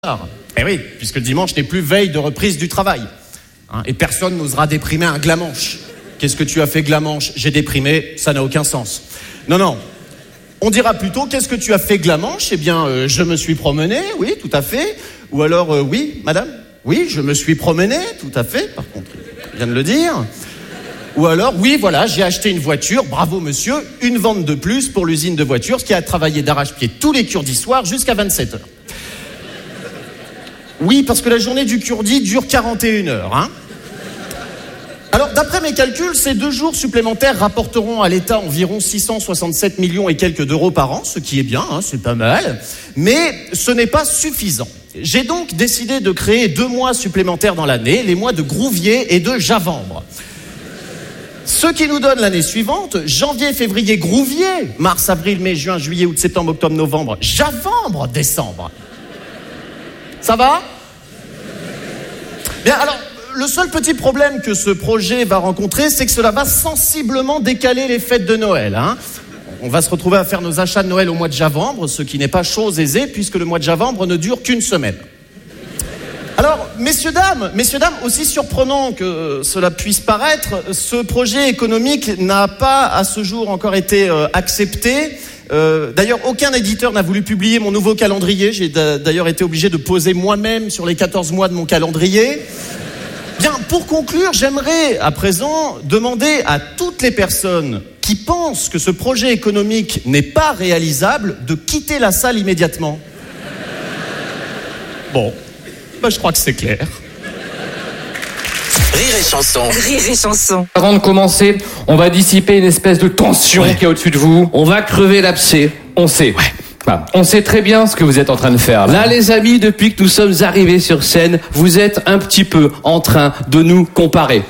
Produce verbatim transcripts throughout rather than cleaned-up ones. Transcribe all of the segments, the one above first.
Eh oui, puisque le dimanche n'est plus veille de reprise du travail. Hein, et personne n'osera déprimer un glamanche. Qu'est-ce que tu as fait, glamanche? J'ai déprimé, ça n'a aucun sens. Non, non. On dira plutôt, qu'est-ce que tu as fait, glamanche? Eh bien, euh, je me suis promené, oui, tout à fait. Ou alors, euh, oui, madame? Oui, je me suis promené, tout à fait. Par contre, il vient de le dire. Ou alors, oui, voilà, j'ai acheté une voiture, bravo monsieur, une vente de plus pour l'usine de voitures, ce qui a travaillé d'arrache-pied tous les curdis soirs jusqu'à vingt-sept heures. Oui, parce que la journée du kurdi dure quarante et une heures, hein. Alors, d'après mes calculs, ces deux jours supplémentaires rapporteront à l'État environ six cent soixante-sept millions et quelques d'euros par an, ce qui est bien, hein, c'est pas mal, mais ce n'est pas suffisant. J'ai donc décidé de créer deux mois supplémentaires dans l'année, les mois de Grouvier et de Javambre. Ce qui nous donne l'année suivante, janvier, février, Grouvier, mars, avril, mai, juin, juillet, août, septembre, octobre, novembre, Javambre, décembre. Ça va? Bien, alors, le seul petit problème que ce projet va rencontrer, c'est que cela va sensiblement décaler les fêtes de Noël, hein. On va se retrouver à faire nos achats de Noël au mois de Javambre, ce qui n'est pas chose aisée, puisque le mois de Javambre ne dure qu'une semaine. Alors, messieurs, dames, messieurs, dames, aussi surprenant que cela puisse paraître, ce projet économique n'a pas, à ce jour, encore été euh, accepté. Euh, d'ailleurs, aucun éditeur n'a voulu publier mon nouveau calendrier. J'ai d'ailleurs été obligé de poser moi-même sur les quatorze mois de mon calendrier. Bien, pour conclure, j'aimerais à présent demander à toutes les personnes qui pensent que ce projet économique n'est pas réalisable de quitter la salle immédiatement. Bon, bah, je crois que c'est clair. Rire et chanson. Rire et chanson. Avant de commencer, on va dissiper une espèce de tension ouais. qui est au-dessus de vous. On va crever l'abcès. On sait. Ouais. Enfin, on sait très bien ce que vous êtes en train de faire. Là. Là, les amis, depuis que nous sommes arrivés sur scène, vous êtes un petit peu en train de nous comparer.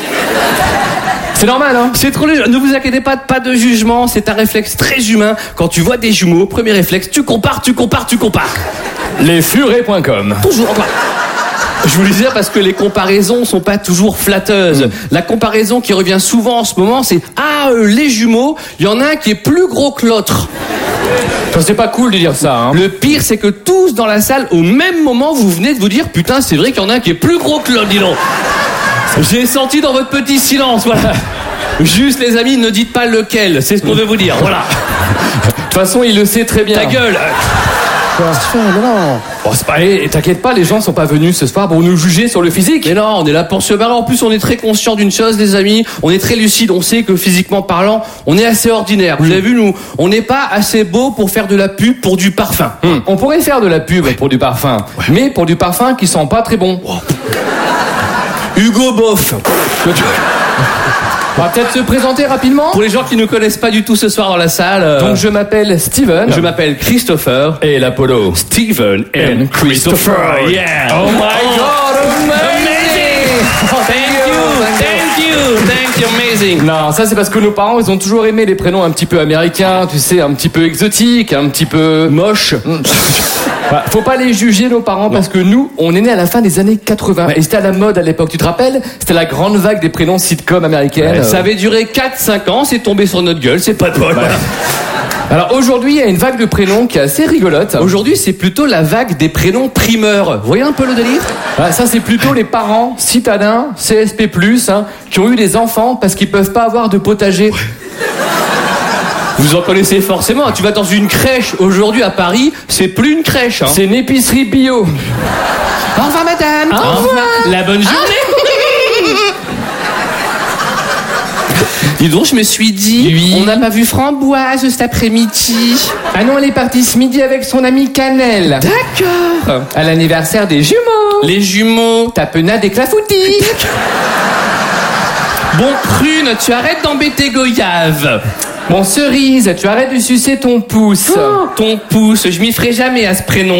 C'est normal, hein? C'est trop léger. Ne vous inquiétez pas, pas de jugement. C'est un réflexe très humain. Quand tu vois des jumeaux, premier réflexe, tu compares, tu compares, tu compares. Les furets point com. Toujours. Enfin, je vous le disais parce que les comparaisons sont pas toujours flatteuses. Mmh. La comparaison qui revient souvent en ce moment, c'est ah euh, les jumeaux, il y en a un qui est plus gros que l'autre. Ça, c'est pas cool de dire ça, hein. Le pire, c'est que tous dans la salle, au même moment, vous venez de vous dire putain, c'est vrai qu'il y en a un qui est plus gros que l'autre, dis donc. J'ai senti dans votre petit silence, voilà. Juste les amis, ne dites pas lequel, c'est ce qu'on veut vous dire, voilà. De toute façon, il le sait très bien. Ta gueule. Quoi? Non, non. Bon, c'est pas, et t'inquiète pas, les gens sont pas venus ce soir pour nous juger sur le physique. Mais non, on est là pour se barrer. En plus, on est très conscient d'une chose, les amis. On est très lucide. On sait que physiquement parlant, on est assez ordinaire. Vous mmh. avez vu, nous, on n'est pas assez beau pour faire de la pub pour du parfum. Mmh. On pourrait faire de la pub ouais. pour du parfum, ouais. mais pour du parfum qui sent pas très bon. Wow. Hugo Boff. On va peut-être se présenter rapidement. Pour les gens qui ne connaissent pas du tout ce soir dans la salle. Euh... Donc je m'appelle Steven. Je m'appelle Christopher. Et l'Apollo. Steven and Christopher. Yeah. Oh my God, amazing. Thank you, thank you, thank you, amazing. Non, ça c'est parce que nos parents, ils ont toujours aimé les prénoms un petit peu américains, tu sais, un petit peu exotiques, un petit peu moches. Bah, faut pas les juger, nos parents, non. parce que nous, on est nés à la fin des années quatre-vingts. Ouais. Et c'était à la mode à l'époque, tu te rappelles? C'était la grande vague des prénoms sitcom américaines. Ouais, euh... Ça avait duré quatre cinq ans, c'est tombé sur notre gueule, c'est pas de bol. Ouais. Alors aujourd'hui, il y a une vague de prénoms qui est assez rigolote. Aujourd'hui, c'est plutôt la vague des prénoms primeurs. Vous voyez un peu le délire? Bah, ça, c'est plutôt les parents citadins, C S P plus, hein, qui ont eu des enfants parce qu'ils peuvent pas avoir de potager. Ouais. Vous en connaissez forcément. Tu vas dans une crèche aujourd'hui à Paris, c'est plus une crèche. Hein. C'est une épicerie bio. Au revoir, madame. Au revoir. La bonne journée. Dis donc, je me suis dit, oui. on n'a pas vu Framboise cet après-midi. Ah non, elle est partie ce midi avec son ami Cannelle. D'accord. À l'anniversaire des jumeaux. Les jumeaux. Tapenade et Clafoutis. Bon, Prune, tu arrêtes d'embêter Goyave. Bon, Cerise, tu arrêtes de sucer ton pouce. Oh, ton pouce, je m'y ferai jamais à ce prénom.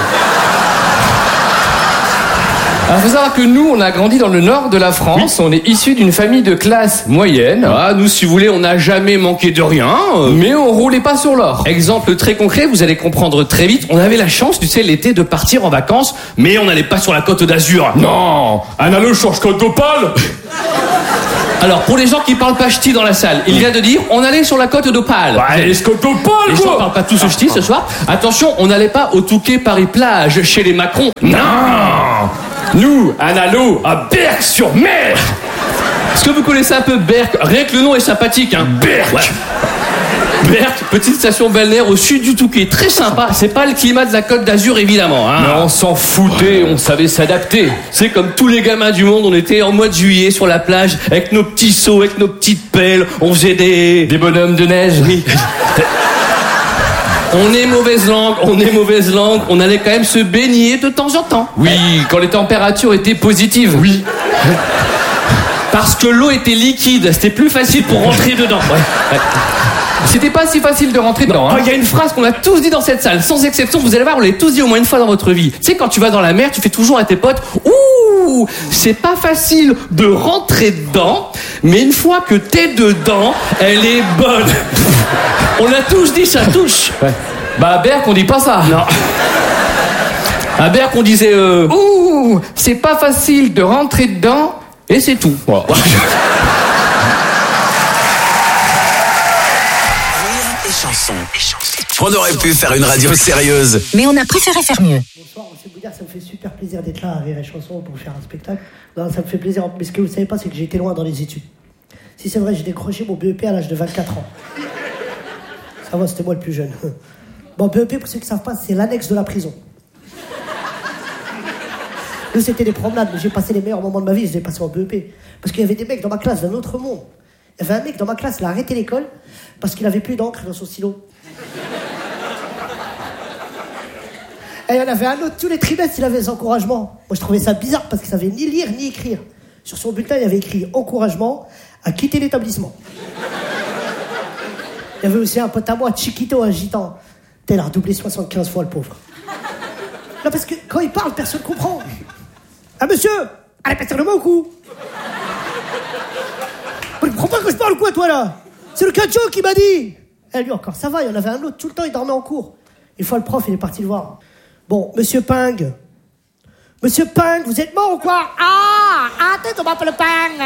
Alors, faut savoir que nous, on a grandi dans le nord de la France. Oui. On est issus d'une famille de classe moyenne. Ah, nous, si vous voulez, on n'a jamais manqué de rien. Mais on roulait pas sur l'or. Exemple très concret, vous allez comprendre très vite. On avait la chance, tu sais, l'été, de partir en vacances, mais on n'allait pas sur la Côte d'Azur. Non, un allo sur Côte d'Opale. Alors, pour les gens qui parlent pas ch'ti dans la salle, il vient de dire on allait sur la côte d'Opale. Ouais, les côtes d'Opale, Les gens quoi. parlent pas tous ch'ti ce soir. Attention, on n'allait pas au Touquet Paris-Plage chez les Macron. Non. Nous, un halo à Berck-sur-Mer. Est-ce que vous connaissez un peu Berck? Rien que le nom est sympathique, hein. Berck. Ouais. Berck, petite station balnéaire au sud du Touquet. Très sympa. C'est pas le climat de la Côte d'Azur, évidemment, hein. Mais on s'en foutait, on savait s'adapter. C'est comme tous les gamins du monde, on était en mois de juillet sur la plage avec nos petits seaux, avec nos petites pelles, on faisait des... Des bonhommes de neige. Oui. On est mauvaise langue, on est mauvaise langue, on allait quand même se baigner de temps en temps. Oui, quand les températures étaient positives. Oui. Parce que l'eau était liquide, c'était plus facile pour rentrer dedans. Ouais. C'était pas si facile de rentrer dedans. Il Hein. y a une phrase qu'on a tous dit dans cette salle, sans exception, vous allez voir, on l'a tous dit au moins une fois dans votre vie. Tu sais, quand tu vas dans la mer, tu fais toujours à tes potes, ouh, c'est pas facile de rentrer dedans, mais une fois que t'es dedans, elle est bonne. On a tous dit ça, touche. Ouais. Bah à Berck, on dit pas ça. Non. À Berck, on disait, euh, Ouh, c'est pas facile de rentrer dedans, et c'est tout. Voilà. Et chansons. On aurait pu faire une radio sérieuse. Mais on a préféré faire mieux. Bonsoir, c'est vous dire, ça me fait super plaisir d'être là à Rire et Chanson pour faire un spectacle. Non, ça me fait plaisir. Mais ce que vous savez pas, c'est que j'ai été loin dans les études. Si c'est vrai, j'ai décroché mon B E P à l'âge de vingt-quatre ans. Ça va, c'était moi le plus jeune. Bon, B E P, pour ceux qui ne savent pas, c'est l'annexe de la prison. Nous, c'était des promenades, mais j'ai passé les meilleurs moments de ma vie, je les ai passés en B E P. Parce qu'il y avait des mecs dans ma classe d'un autre monde. Il y avait un mec dans ma classe, il a arrêté l'école parce qu'il avait plus d'encre dans son stylo. Et il y en avait un autre, tous les trimestres, il avait des encouragements. Moi, je trouvais ça bizarre parce qu'il savait ni lire ni écrire. Sur son bulletin, il y avait écrit « Encouragement à quitter l'établissement ». Il y avait aussi un pote à moi, Chiquito, un gitan. Tel a redoublé soixante-quinze fois, le pauvre. Non, parce que quand il parle, personne ne comprend. « Ah, monsieur, allez, passer le mot au cou !» Tu comprends pas que je parle quoi, toi, là? C'est le cacho qui m'a dit. Eh, lui encore, ça va, il y en avait un autre, tout le temps, il dormait en cours. Une fois, le prof, il est parti le voir. Bon, monsieur Ping. Monsieur Ping, vous êtes mort ou quoi? Ah, ah, tu m'appelles Ping.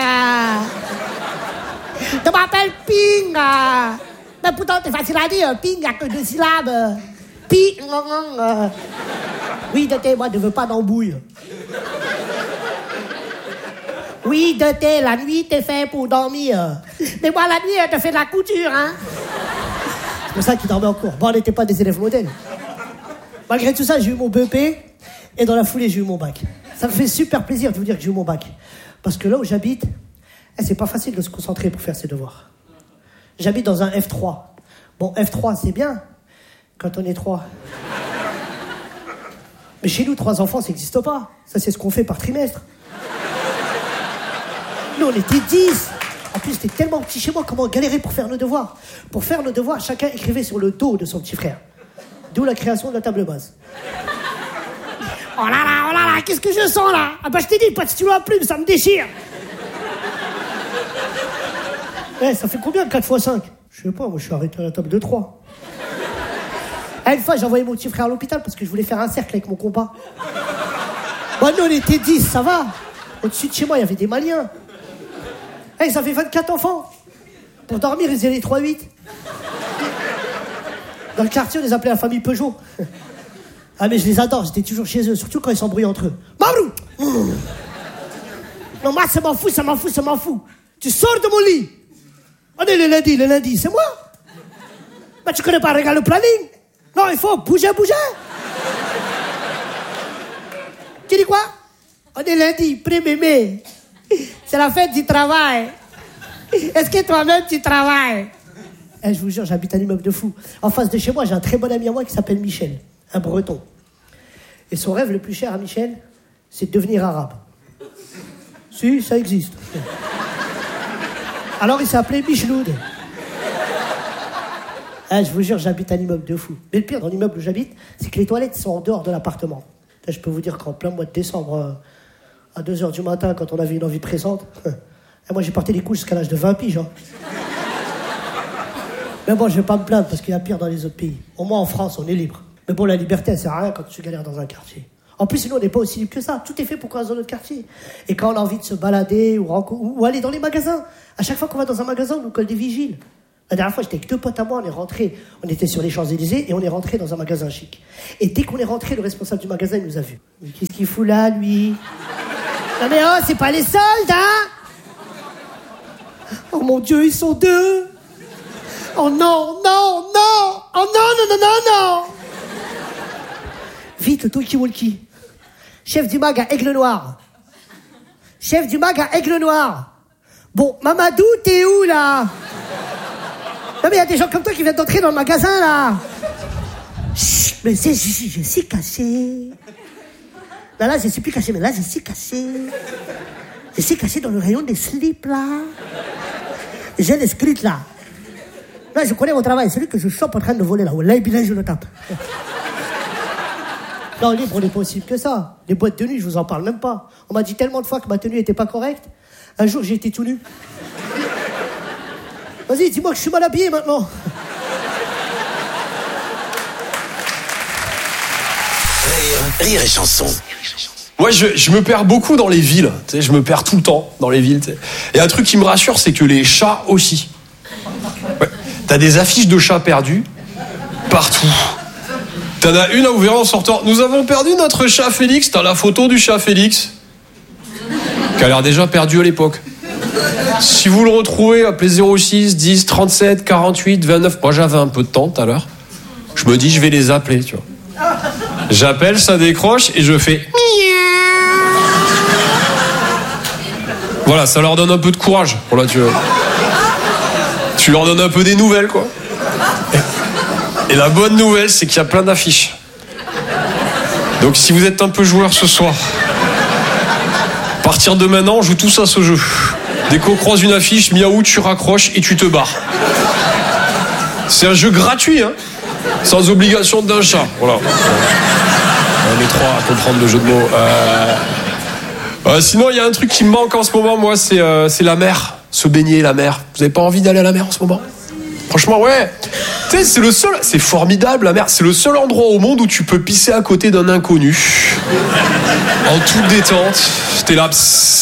Tu m'appelles Ping. Mais pourtant, c'est facile à dire. Ping, il n'y a que deux syllabes. Ping. Oui, Doté, moi, je ne veux pas d'embouille. Oui, Doté, la nuit, t'es fait pour dormir. Mais moi, la nuit, elle te fait de la couture, hein. C'est pour ça qu'il dormait en cours. Bon, on n'était pas des élèves modèles. Malgré tout ça, j'ai eu mon B E P et dans la foulée, j'ai eu mon bac. Ça me fait super plaisir de vous dire que j'ai eu mon bac. Parce que là où j'habite, eh, c'est pas facile de se concentrer pour faire ses devoirs. J'habite dans un F trois. Bon, F trois, c'est bien quand on est trois. Mais chez nous, trois enfants, ça n'existe pas. Ça, c'est ce qu'on fait par trimestre. Nous, on était dix. En plus, c'était tellement petit chez moi, comment on galérait pour faire nos devoirs. Pour faire nos devoirs, chacun écrivait sur le dos de son petit frère. D'où la création de la table basse. Oh là là, oh là là, qu'est-ce que je sens là? Ah bah je t'ai dit, pas de stylo à plume, ça me déchire. Eh, ça fait combien de quatre fois cinq? Je sais pas, moi je suis arrêté à la table de trois. Eh, une fois, j'ai envoyé mon petit frère à l'hôpital parce que je voulais faire un cercle avec mon compas. Bon, nous on était dix, ça va. Au-dessus de chez moi, il y avait des Maliens. Eh, ils avaient vingt-quatre enfants. Pour dormir, ils faisaient les trois huit. Dans le quartier, on les appelait la famille Peugeot. Ah, mais je les adore, j'étais toujours chez eux, surtout quand ils s'embrouillent entre eux. Mabrou! Non, moi, ça m'en fout, ça m'en fout, ça m'en fout. Tu sors de mon lit. On est le lundi, le lundi, c'est moi. Mais tu connais pas, regarde le planning. Non, il faut bouger, bouger. Tu dis quoi? On est lundi, premier mai. C'est la fête du travail. Est-ce que toi-même, tu travailles? Eh, je vous jure, j'habite un immeuble de fou. En face de chez moi, j'ai un très bon ami à moi qui s'appelle Michel, un breton. Et son rêve le plus cher à Michel, c'est de devenir arabe. Si, ça existe. Alors il s'est appelé Micheloud. Eh, je vous jure, j'habite un immeuble de fou. Mais le pire dans l'immeuble où j'habite, c'est que les toilettes sont en dehors de l'appartement. Là, je peux vous dire qu'en plein mois de décembre, euh, à deux heures du matin, quand on avait une envie pressante, eh, moi j'ai porté les couches jusqu'à l'âge de vingt piges. Hein. Mais bon, je vais pas me plaindre parce qu'il y a pire dans les autres pays. Au moins en France, on est libre. Mais bon, la liberté, elle sert à rien quand tu galères dans un quartier. En plus, nous, on n'est pas aussi libre que ça. Tout est fait pour qu'on reste dans notre quartier. Et quand on a envie de se balader ou, ou, ou aller dans les magasins, à chaque fois qu'on va dans un magasin, on nous colle des vigiles. La dernière fois, j'étais avec deux potes à moi, on est rentré, on était sur les Champs-Élysées et on est rentré dans un magasin chic. Et dès qu'on est rentré, le responsable du magasin, il nous a vus. Mais qu'est-ce qu'il fout là, lui? Non mais oh, c'est pas les soldes, hein? Oh mon Dieu, ils sont deux. Oh non, non, non. Oh non, non, non, non, non. Vite, le talkie-walkie. Chef du mag à Aigle Noir. Chef du mag à Aigle Noir. Bon, Mamadou, t'es où, là? Non mais il y a des gens comme toi qui viennent d'entrer dans le magasin, là. Chut, mais c'est, je, je, je suis caché. Là, là, je suis plus caché, mais là, je suis caché. Je suis caché dans le rayon des slips, là. J'ai les scripts, là. Là, je connais mon travail. Celui que je chope en train de voler, là. Là, il je le tape. Non, libre, on n'est pas aussi libre que ça. Les boîtes de nuit, je vous en parle même pas. On m'a dit tellement de fois que ma tenue était pas correcte. Un jour, j'ai été tout nu. Vas-y, dis-moi que je suis mal habillé maintenant. Rire, rire et chanson. Moi, je, je me perds beaucoup dans les villes. Tu sais, je me perds tout le temps dans les villes. Tu sais. Et un truc qui me rassure, c'est que les chats aussi. Ouais. T'as des affiches de chats perdus partout. T'en as une à ouvrir en sortant. Nous avons perdu notre chat Félix. T'as la photo du chat Félix, qui a l'air déjà perdu à l'époque. Si vous le retrouvez, appelez zéro six dix trente-sept quarante-huit vingt-neuf. Moi, j'avais un peu de temps tout à l'heure. Je me dis, je vais les appeler, tu vois. J'appelle, ça décroche et je fais. Voilà, ça leur donne un peu de courage. Voilà, tu, tu leur donnes un peu des nouvelles, quoi. Et la bonne nouvelle, c'est qu'il y a plein d'affiches. Donc, si vous êtes un peu joueur ce soir, à partir de maintenant, on joue tous à ce jeu. Dès qu'on croise une affiche, miaou, tu raccroches et tu te barres. C'est un jeu gratuit, hein, sans obligation d'un chat. Voilà. On est trois à comprendre le jeu de mots. Euh... Euh, sinon, il y a un truc qui me manque en ce moment, moi, c'est, euh, c'est la mer. Se baigner, la mer. Vous avez pas envie d'aller à la mer en ce moment? Franchement, ouais. Tu sais, c'est le seul... C'est formidable, la mer. C'est le seul endroit au monde où tu peux pisser à côté d'un inconnu. En toute détente. T'es là...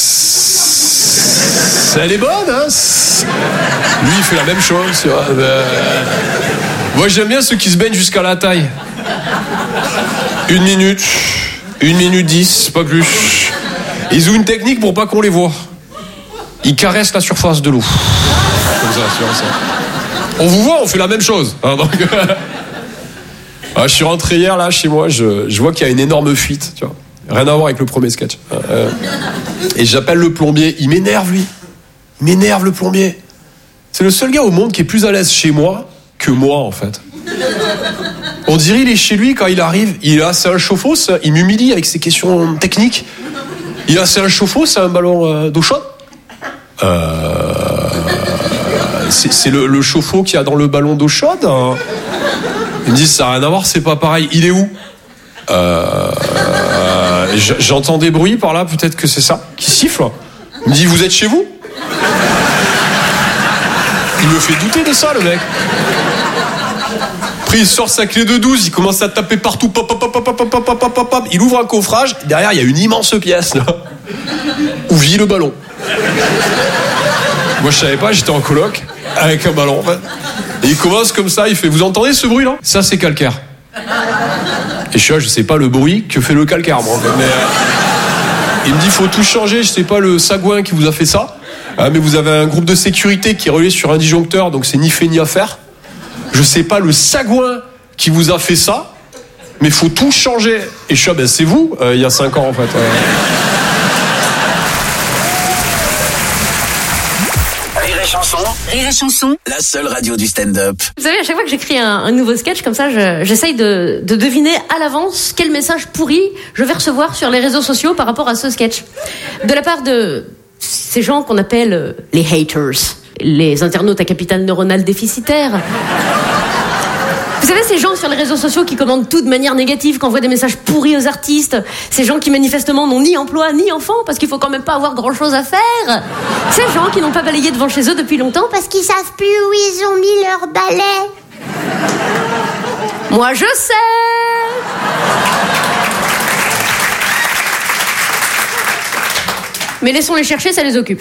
Elle est bonne, hein. Lui, il fait la même chose. Tu vois. Euh... Moi, j'aime bien ceux qui se baignent jusqu'à la taille. Une minute, une minute dix, pas plus. Ils ont une technique pour pas qu'on les voit. Ils caressent la surface de l'eau. Comme ça, sur ça. On vous voit, on fait la même chose. Hein, donc... ah, je suis rentré hier, là, chez moi, je, je vois qu'il y a une énorme fuite. Tu vois. Rien à voir avec le premier sketch. Euh, et j'appelle le plombier. Il m'énerve, lui. Il m'énerve, le plombier. C'est le seul gars au monde qui est plus à l'aise chez moi que moi, en fait. On dirait il est chez lui quand il arrive. Il a, c'est un chauffe-eau, ça, il m'humilie avec ses questions techniques. Il a, c'est un chauffe-eau, c'est un ballon euh, d'eau chaude. Euh, c'est, c'est le, le chauffe-eau qu'il y a dans le ballon d'eau chaude. Hein. Il me dit ça n'a rien à voir, c'est pas pareil. Il est où? euh, euh, J'entends des bruits par là, peut-être que c'est ça qui siffle. Il me dit vous êtes chez vous? Il me fait douter de ça, le mec. Après, il sort sa clé de douze, il commence à taper partout. Pop, pop, pop, pop, pop, pop, pop, pop, pop. Il ouvre un coffrage. Derrière, il y a une immense pièce, là, où vit le ballon. Moi, je savais pas, j'étais en coloc avec un ballon, en fait. Et il commence comme ça, il fait vous entendez ce bruit, là? Ça, c'est calcaire. Et je suis là, je sais pas le bruit que fait le calcaire, moi, en fait. Mais, euh, il me dit faut tout changer, je sais pas le sagouin qui vous a fait ça. Ah, mais vous avez un groupe de sécurité qui est relié sur un disjoncteur, donc c'est ni fait ni à faire. Je sais pas le sagouin qui vous a fait ça, mais faut tout changer. Et je suis là, ben c'est vous, euh, il y a cinq ans en fait. Euh... Rire et chanson. Rire et chanson. La seule radio du stand-up. Vous savez, à chaque fois que j'écris un, un nouveau sketch comme ça, je, j'essaye de, de deviner à l'avance quel message pourri je vais recevoir sur les réseaux sociaux par rapport à ce sketch. De la part de ces gens qu'on appelle les haters, les internautes à capital neuronal déficitaire. Vous savez, ces gens sur les réseaux sociaux qui commentent tout de manière négative, qui envoient des messages pourris aux artistes, ces gens qui manifestement n'ont ni emploi ni enfant, parce qu'il faut quand même pas avoir grand chose à faire, ces gens qui n'ont pas balayé devant chez eux depuis longtemps parce qu'ils savent plus où ils ont mis leur balai. Moi je sais. Mais laissons-les chercher, ça les occupe.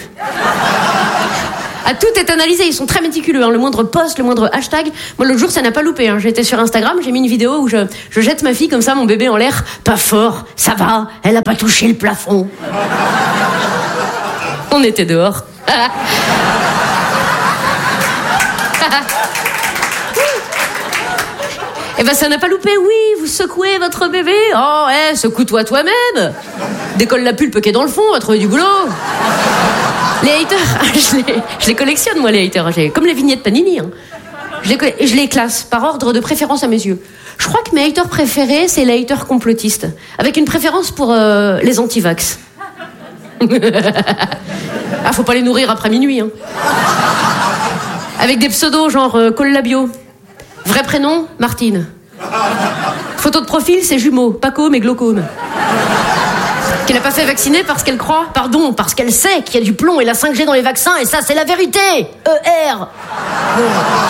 À tout est analysé, ils sont très méticuleux, hein. Le moindre post, le moindre hashtag. Moi, l'autre jour, ça n'a pas loupé, hein. J'étais sur Instagram, j'ai mis une vidéo où je, je jette ma fille comme ça, mon bébé en l'air. Pas fort, ça va, elle a pas touché le plafond. On était dehors. Eh ben, ça n'a pas loupé, oui, vous secouez votre bébé. Oh, eh, secoue-toi toi-même. Décolle la pulpe qui est dans le fond, va trouver du boulot. Les haters, je les, je les collectionne, moi, les haters. J'ai, comme les vignettes Panini, hein. Je les, je les classe par ordre de préférence à mes yeux. Je crois que mes haters préférés, c'est les haters complotistes. Avec une préférence pour euh, les anti-vax. Ah, faut pas les nourrir après minuit, hein. Avec des pseudos genre euh, Collabio. Vrai prénom, Martine. Photo de profil, c'est jumeaux, Paco mais glaucome. Qu'elle n'a pas fait vacciner parce qu'elle croit, pardon, parce qu'elle sait qu'il y a du plomb et la cinq G dans les vaccins, et ça, c'est la vérité. E R. Oh.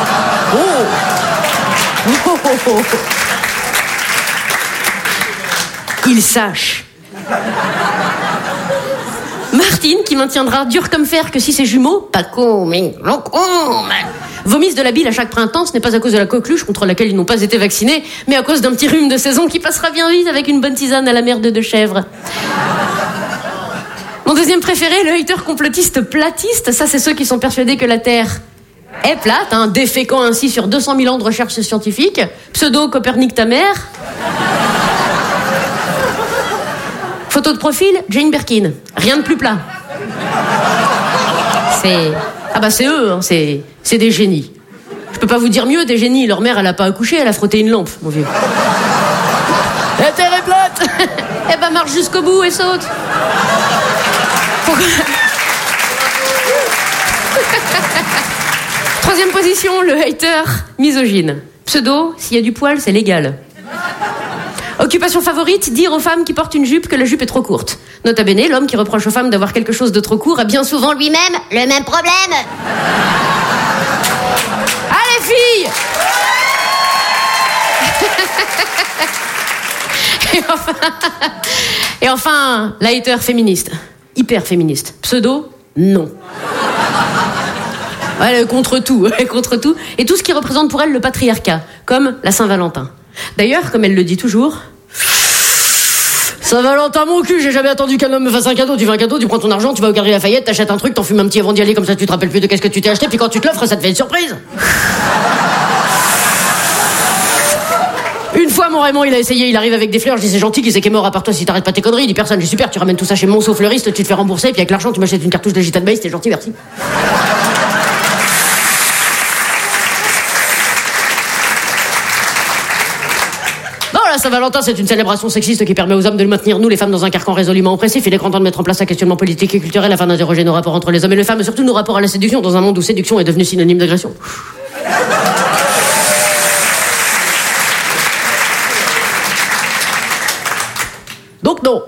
Oh. Oh, oh, oh. Qu'il sache. Martine, qui maintiendra dur comme fer que si c'est jumeaux, Paco mais glaucome, vomissent de la bile à chaque printemps, ce n'est pas à cause de la coqueluche contre laquelle ils n'ont pas été vaccinés, mais à cause d'un petit rhume de saison qui passera bien vite avec une bonne tisane à la merde de chèvre. Mon deuxième préféré, le hater complotiste platiste, ça c'est ceux qui sont persuadés que la Terre est plate, hein, déféquant ainsi sur deux cent mille ans de recherche scientifique, pseudo Copernic ta mère. Photo de profil, Jane Birkin, rien de plus plat. C'est... Ah bah c'est eux, hein, c'est, c'est des génies. Je peux pas vous dire mieux, des génies. Leur mère, elle a pas accouché, elle a frotté une lampe, mon vieux. La Terre est plate. Eh ben marche jusqu'au bout et saute. Pourquoi... Troisième position, le hater misogyne. Pseudo, s'il y a du poil, c'est légal. Occupation favorite, dire aux femmes qui portent une jupe que la jupe est trop courte. Nota bene, l'homme qui reproche aux femmes d'avoir quelque chose de trop court a bien souvent lui-même le même problème. Allez, filles. Et enfin, et enfin, la hater féministe. Hyper féministe. Pseudo, non. Elle est contre tout, elle est contre tout. Et tout ce qui représente pour elle le patriarcat, comme la Saint-Valentin. D'ailleurs, comme elle le dit toujours... Saint-Valentin, mon cul, j'ai jamais attendu qu'un homme me fasse un cadeau. Tu veux un cadeau, tu prends ton argent, tu vas au Galeries Lafayette, t'achètes un truc, t'en fumes un petit avant d'y aller, comme ça tu te rappelles plus de qu'est-ce que tu t'es acheté, puis quand tu te l'offres, ça te fait une surprise. Une fois, mon Raymond, il a essayé, il arrive avec des fleurs, je dis c'est gentil, qui c'est qui est mort à part toi si t'arrêtes pas tes conneries, il dit personne, je dis super, tu ramènes tout ça chez Monceau fleuriste, tu te fais rembourser, puis avec l'argent, tu m'achètes une cartouche de Gitan Base, t'es gentil, merci. Saint-Valentin, c'est une célébration sexiste qui permet aux hommes de maintenir nous, les femmes, dans un carcan résolument oppressif. Il est grand temps de mettre en place un questionnement politique et culturel afin d'interroger nos rapports entre les hommes et les femmes, et surtout nos rapports à la séduction dans un monde où séduction est devenue synonyme d'agression. Donc non.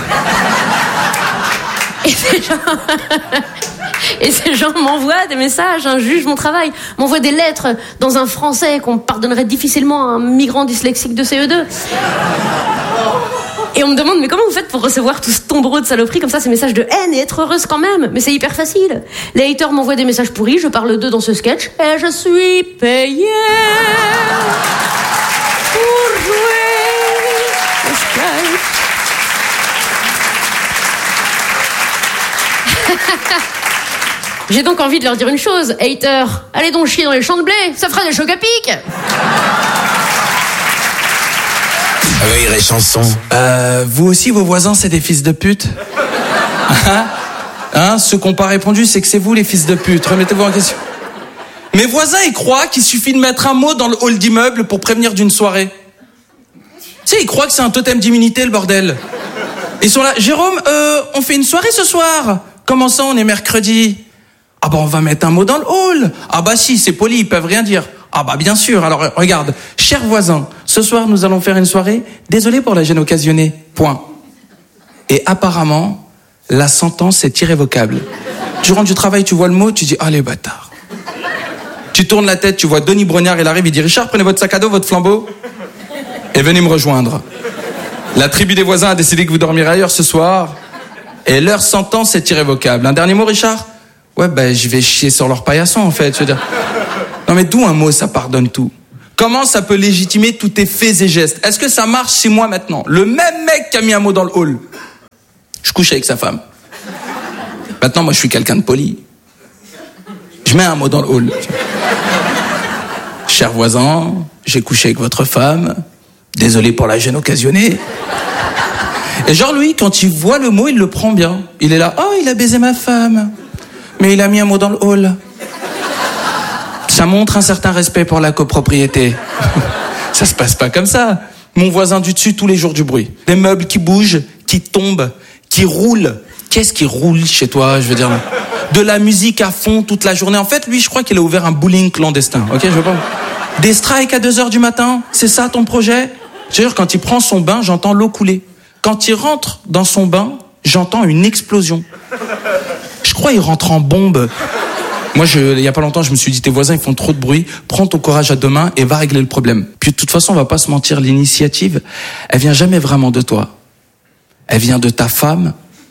Et ces gens... Et ces gens m'envoient des messages, hein, jugent mon travail, m'envoient des lettres dans un français qu'on pardonnerait difficilement à un migrant dyslexique de C E deux. Et on me demande, mais comment vous faites pour recevoir tout ce tombereau de saloperies comme ça, ces messages de haine, et être heureuse quand même? Mais c'est hyper facile. Les haters m'envoient des messages pourris, je parle d'eux dans ce sketch, et je suis payée pour jouer au sketch. J'ai donc envie de leur dire une chose, haters, allez donc chier dans les champs de blé, ça fera des chocs à pic. Rire et chanson. Euh, vous aussi, vos voisins, c'est des fils de pute? Hein, hein, ceux qui n'ont pas répondu, c'est que c'est vous les fils de pute. Remettez-vous en question. Mes voisins, ils croient qu'il suffit de mettre un mot dans le hall d'immeuble pour prévenir d'une soirée. Tu sais, ils croient que c'est un totem d'immunité, le bordel. Ils sont là, Jérôme, euh, on fait une soirée ce soir? Comment ça, on est mercredi? Ah bah on va mettre un mot dans le hall. Ah bah si, c'est poli, ils peuvent rien dire. Ah bah bien sûr, alors regarde, chers voisins, ce soir nous allons faire une soirée, désolé pour la gêne occasionnée, point. Et apparemment, la sentence est irrévocable. Tu rentres du travail, tu vois le mot, tu dis, ah les bâtards. Tu tournes la tête, tu vois Denis Brognard, il arrive, il dit, Richard, prenez votre sac à dos, votre flambeau, et venez me rejoindre. La tribu des voisins a décidé que vous dormirez ailleurs ce soir. Et leur sentence est irrévocable. Un dernier mot, Richard? Ouais, ben, je vais chier sur leur paillasson, en fait. Je veux dire. Non, mais d'où un mot, ça pardonne tout? Comment ça peut légitimer tous tes faits et gestes? Est-ce que ça marche chez moi maintenant? Le même mec qui a mis un mot dans le hall. Je couche avec sa femme. Maintenant, moi, je suis quelqu'un de poli. Je mets un mot dans le hall. Cher voisin, j'ai couché avec votre femme. Désolé pour la gêne occasionnée. Et genre, lui, quand il voit le mot, il le prend bien. Il est là, oh, il a baisé ma femme. Mais il a mis un mot dans le hall. Ça montre un certain respect pour la copropriété. Ça se passe pas comme ça. Mon voisin du dessus, tous les jours du bruit. Des meubles qui bougent, qui tombent, qui roulent. Qu'est-ce qui roule chez toi, je veux dire? De la musique à fond toute la journée. En fait, lui, je crois qu'il a ouvert un bowling clandestin. Ok, je veux pas. Des strikes à deux heures du matin, c'est ça ton projet? Je veux dire, quand il prend son bain, j'entends l'eau couler. Quand il rentre dans son bain, j'entends une explosion. Je crois qu'il rentre en bombe. Moi, je, il y a pas longtemps, je me suis dit, tes voisins, ils font trop de bruit. Prends ton courage à deux mains et va régler le problème. Puis de toute façon, on va pas se mentir, l'initiative, elle vient jamais vraiment de toi. Elle vient de ta femme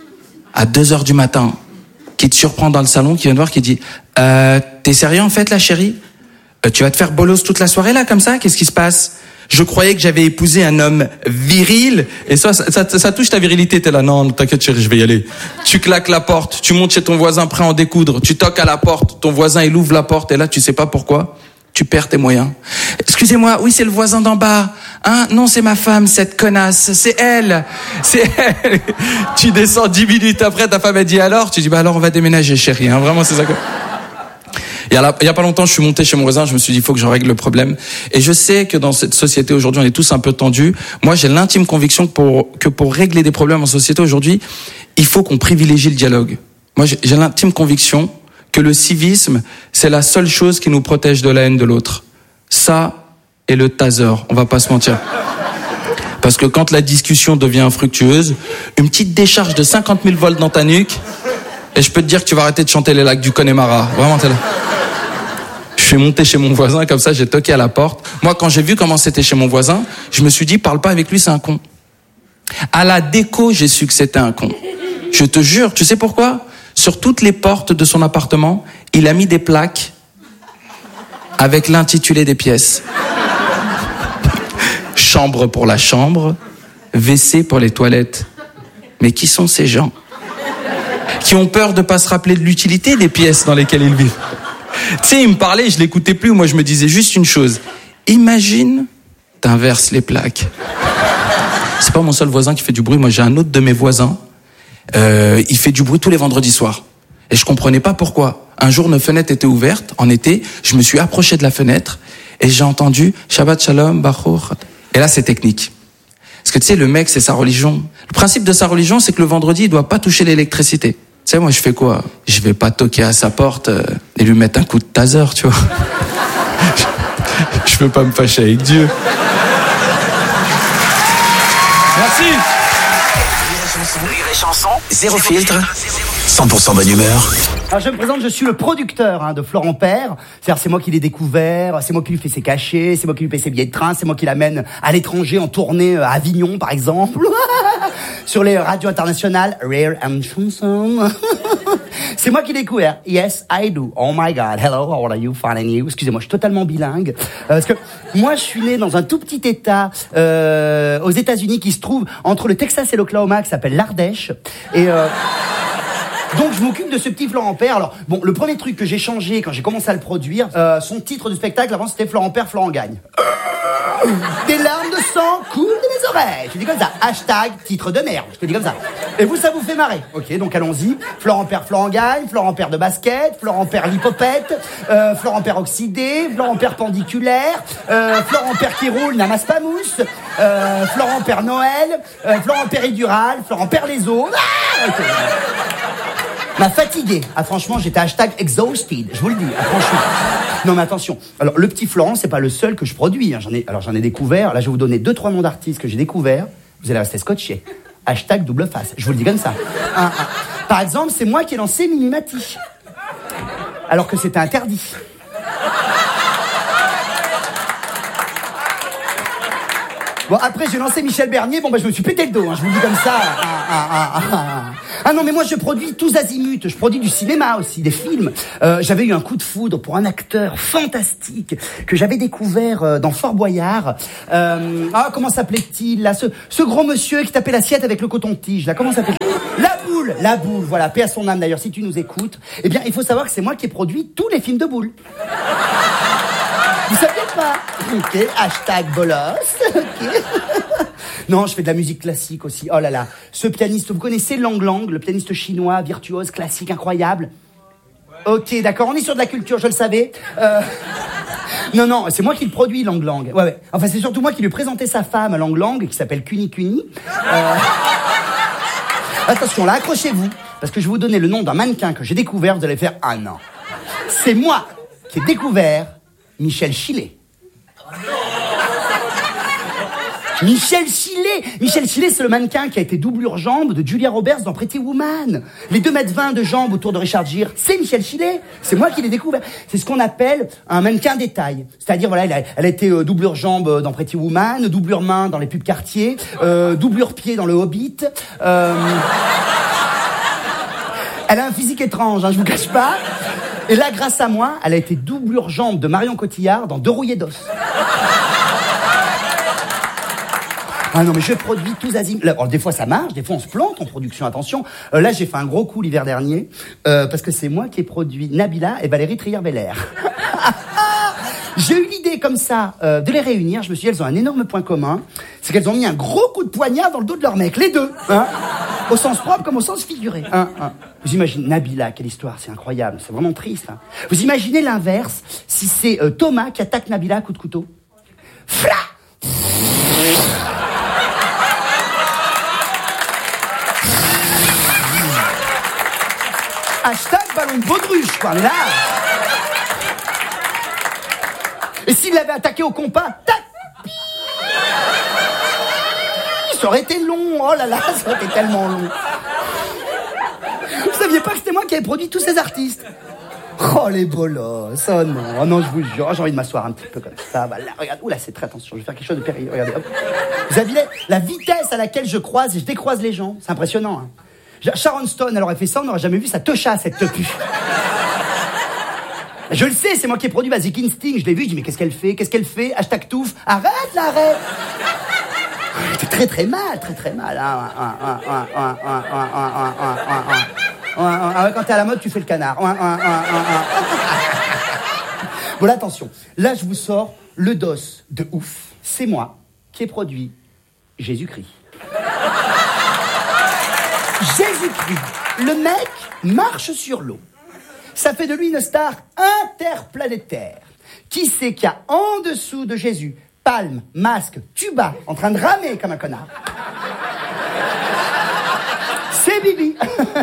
à deux heures du matin, qui te surprend dans le salon, qui vient te voir, qui dit, euh, t'es sérieux en fait, là, chérie? Euh, tu vas te faire bolos toute la soirée, là, comme ça? Qu'est-ce qui se passe? Je croyais que j'avais épousé un homme viril, et ça, ça, ça, ça touche ta virilité, t'es là, non, t'inquiète chérie, je vais y aller. Tu claques la porte, tu montes chez ton voisin prêt à en découdre, tu toques à la porte, ton voisin il ouvre la porte, et là tu sais pas pourquoi, tu perds tes moyens. Excusez-moi, oui c'est le voisin d'en bas, hein, non c'est ma femme, cette connasse, c'est elle, c'est elle. Tu descends dix minutes après, ta femme elle dit alors, tu dis bah alors on va déménager chérie, hein, vraiment c'est ça quoi. Il y, a, il y a pas longtemps, je suis monté chez mon voisin, je me suis dit, il faut que je règle le problème. Et je sais que dans cette société aujourd'hui, on est tous un peu tendus. Moi, j'ai l'intime conviction que pour, que pour régler des problèmes en société aujourd'hui, il faut qu'on privilégie le dialogue. Moi, j'ai, j'ai l'intime conviction que le civisme, c'est la seule chose qui nous protège de la haine de l'autre. Ça et le taser, on va pas se mentir. Parce que quand la discussion devient infructueuse, une petite décharge de cinquante mille volts dans ta nuque, et je peux te dire que tu vas arrêter de chanter les lacs du Connemara. Vraiment, t'es là. Je suis monté chez mon voisin, comme ça, j'ai toqué à la porte. Moi, quand j'ai vu comment c'était chez mon voisin, je me suis dit, parle pas avec lui, c'est un con. À la déco, j'ai su que c'était un con. Je te jure, tu sais pourquoi? Sur toutes les portes de son appartement, il a mis des plaques avec l'intitulé des pièces. Chambre pour la chambre, W C pour les toilettes. Mais qui sont ces gens qui ont peur de pas se rappeler de l'utilité des pièces dans lesquelles ils vivent? Tu sais, il me parlait, je l'écoutais plus, moi je me disais juste une chose. Imagine, t'inverses les plaques. C'est pas mon seul voisin qui fait du bruit, moi j'ai un autre de mes voisins, euh, il fait du bruit tous les vendredis soirs. Et je comprenais pas pourquoi. Un jour, nos fenêtres étaient ouvertes, en été, je me suis approché de la fenêtre, et j'ai entendu Shabbat Shalom, Bachour. Et là, c'est technique. Parce que tu sais, le mec, c'est sa religion. Le principe de sa religion, c'est que le vendredi, il doit pas toucher l'électricité. Tu sais, moi, je fais quoi? Je vais pas toquer à sa porte euh, et lui mettre un coup de taser, tu vois. Je peux pas me fâcher avec Dieu. Merci. Rire et chanson, zéro filtre, cent pour cent bonne humeur. Alors je me présente, je suis le producteur hein, de Florent Père. C'est-à-dire c'est moi qui l'ai découvert, c'est moi qui lui fais ses cachets, c'est moi qui lui paye ses billets de train, c'est moi qui l'amène à l'étranger en tournée à Avignon par exemple, sur les radios internationales, Rare and Chanson. C'est moi qui l'ai découvert. Yes, I do. Oh my God. Hello, how are you? Fine and you? Excusez-moi, je suis totalement bilingue. Euh, parce que moi, je suis né dans un tout petit état euh, aux États-Unis qui se trouve entre le Texas et l'Oklahoma, qui s'appelle l'Ardèche. Et euh, donc, je m'occupe de ce petit Florent Père. Alors, bon, le premier truc que j'ai changé quand j'ai commencé à le produire, euh, son titre de spectacle avant, c'était Florent Père, Florent gagne. Des larmes de sang coulent de mes oreilles. Je te dis comme ça. Hashtag titre de merde. Je te dis comme ça. Et vous, ça vous fait marrer. Ok, donc allons-y. Florent Père, Florent gagne. Florent Père de basket. Florent Père l'hypopète. Euh, Florent Père oxydé. Florent Père pendiculaire. Euh, Florent Père qui roule, n'amasse pas mousse. Euh, Florent Père Noël. Euh, Florent Péridural. Florent Père les os. Ah, okay. M'a fatigué. Ah, franchement, j'étais hashtag exhausted. Je vous le dis. Ah, franchement. Non, mais attention. Alors, le petit Florent, c'est pas le seul que je produis. Hein. J'en ai, alors, j'en ai découvert. Là, je vais vous donner deux, trois noms d'artistes que j'ai découverts. Vous allez rester scotchés. Hashtag double face. Je vous le dis comme ça. Un, un. Par exemple, c'est moi qui ai lancé Mimimati. Alors que c'était interdit. Bon, après, j'ai lancé Michel Bernier. Bon, bah, je me suis pété le dos. Hein. Je vous le dis comme ça. Ah, ah, ah, ah. Ah non, mais moi je produis tous azimuts, je produis du cinéma aussi, des films. Euh, j'avais eu un coup de foudre pour un acteur fantastique que j'avais découvert euh, dans Fort Boyard. Euh, ah, comment s'appelait-il là, ce, ce gros monsieur qui tapait l'assiette avec le coton-tige, là, comment s'appelait-il? La Boule, La Boule, voilà, paix à son âme d'ailleurs, si tu nous écoutes. Eh bien, il faut savoir que c'est moi qui ai produit tous les films de Boule. Vous saviez pas? Ok, hashtag bolos, ok. Non, je fais de la musique classique aussi. Oh là là, ce pianiste, vous connaissez Lang Lang, le pianiste chinois, virtuose, classique, incroyable? Ok, d'accord, on est sur de la culture, je le savais. Euh... Non, non, c'est moi qui le produis, Lang Lang. Ouais, ouais. Enfin, c'est surtout moi qui lui ai présenté sa femme, Lang Lang, qui s'appelle Kuni Kuni. Euh... Attention, là, accrochez-vous, parce que je vais vous donner le nom d'un mannequin que j'ai découvert, vous allez faire « Ah non ». C'est moi qui ai découvert Michel Chilet. Michel Chilet Michel Chilet, c'est le mannequin qui a été doublure jambe de Julia Roberts dans Pretty Woman. Les deux mètres vingt de jambes autour de Richard Gere, c'est Michel Chilet. C'est moi qui l'ai découvert. C'est ce qu'on appelle un mannequin détail. C'est-à-dire, voilà, elle a, elle a été euh, doublure jambe dans Pretty Woman, doublure main dans les pubs Cartier, euh, doublure pied dans le Hobbit. Euh... Elle a un physique étrange, hein, je vous cache pas. Et là, grâce à moi, elle a été doublure jambe de Marion Cotillard dans Deux rouillés d'os. Ah non, mais je produis tous azimuts. Là, alors, des fois, ça marche, des fois, on se plante en production, attention. Euh, là, j'ai fait un gros coup l'hiver dernier, euh, parce que c'est moi qui ai produit Nabila et Valérie Trier-Belair. J'ai eu l'idée comme ça euh, de les réunir. Je me suis dit, elles ont un énorme point commun. C'est qu'elles ont mis un gros coup de poignard dans le dos de leur mec, les deux. Hein, au sens propre comme au sens figuré. Hein, hein. Vous imaginez, Nabila, quelle histoire, c'est incroyable, c'est vraiment triste. Hein. Vous imaginez l'inverse, si c'est euh, Thomas qui attaque Nabila à coup de couteau. Fla Hashtag ballon de baudruche, quoi, là. Et s'il l'avait attaqué au compas, tac, ça aurait été long, oh là là, ça aurait été tellement long. Vous saviez pas que c'était moi qui avais produit tous ces artistes? Oh les bolosses, oh non, oh non, je vous jure, j'ai envie de m'asseoir un petit peu comme ça, voilà, regarde, oula, c'est très attention, je vais faire quelque chose de périlleux, regardez, hop. Vous avez la vitesse à laquelle je croise et je décroise les gens, c'est impressionnant, hein. Sharon Stone, elle aurait fait ça, on n'aurait jamais vu sa techa, cette tepu. Je le sais, c'est moi qui ai produit Basic Instinct, je l'ai vu, je dis mais qu'est-ce qu'elle fait, qu'est-ce qu'elle fait, hashtag touffe, arrête là, arrête. C'était très très mal, très très mal. Quand t'es à la mode, tu fais le canard. Bon, là, attention, là je vous sors le dos de ouf, c'est moi qui ai produit Jésus-Christ. Jésus-Christ, le mec marche sur l'eau. Ça fait de lui une star interplanétaire. Qui c'est qu'il y a en dessous de Jésus? Palme, masque, tuba, en train de ramer comme un connard. C'est Bibi.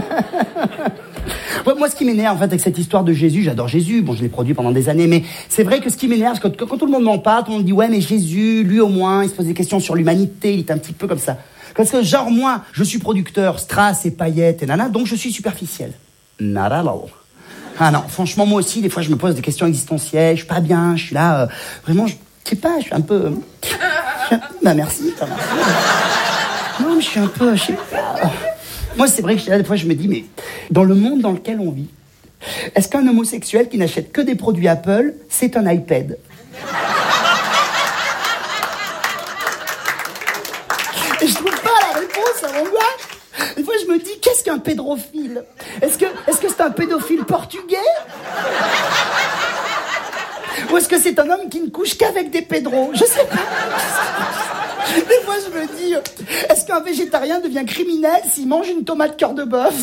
Moi, ce qui m'énerve, en fait, avec cette histoire de Jésus, j'adore Jésus, bon, je l'ai produit pendant des années, mais c'est vrai que ce qui m'énerve, c'est que quand tout le monde m'en parle, tout le monde dit, ouais, mais Jésus, lui au moins, il se pose des questions sur l'humanité, il est un petit peu comme ça. Parce que, genre, moi, je suis producteur, strass et paillettes et nana, donc je suis superficiel. Not at all. Ah non, franchement, moi aussi, des fois, je me pose des questions existentielles, je suis pas bien, je suis là, euh, vraiment, je sais pas, je suis un peu... Euh, je suis un, bah, merci, ça merci. Non, mais je suis un peu, je sais pas... Moi, c'est vrai que là, des fois, je me dis, mais dans le monde dans lequel on vit, est-ce qu'un homosexuel qui n'achète que des produits Apple, c'est un iPad? Et je trouve pas la réponse à mon gars. Des fois, je me dis, qu'est-ce qu'un pédophile? Est-ce que, est-ce que c'est un pédophile portugais? Ou est-ce que c'est un homme qui ne couche qu'avec des pédros? Je sais pas. Des fois, je me dis, est-ce qu'un végétarien devient criminel s'il mange une tomate cœur de bœuf?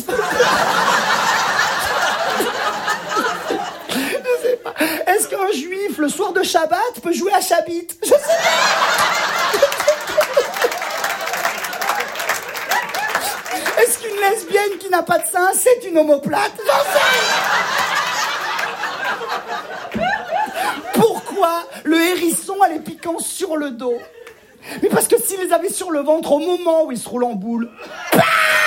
Je sais pas. Est-ce qu'un juif, le soir de Shabbat, peut jouer à Chabit? Je sais pas. Est-ce qu'une lesbienne qui n'a pas de sein, c'est une omoplate? J'en sais. Pourquoi le hérisson a les piquants sur le dos? Mais parce que s'il les avait sur le ventre au moment où il se roule en boule, bam,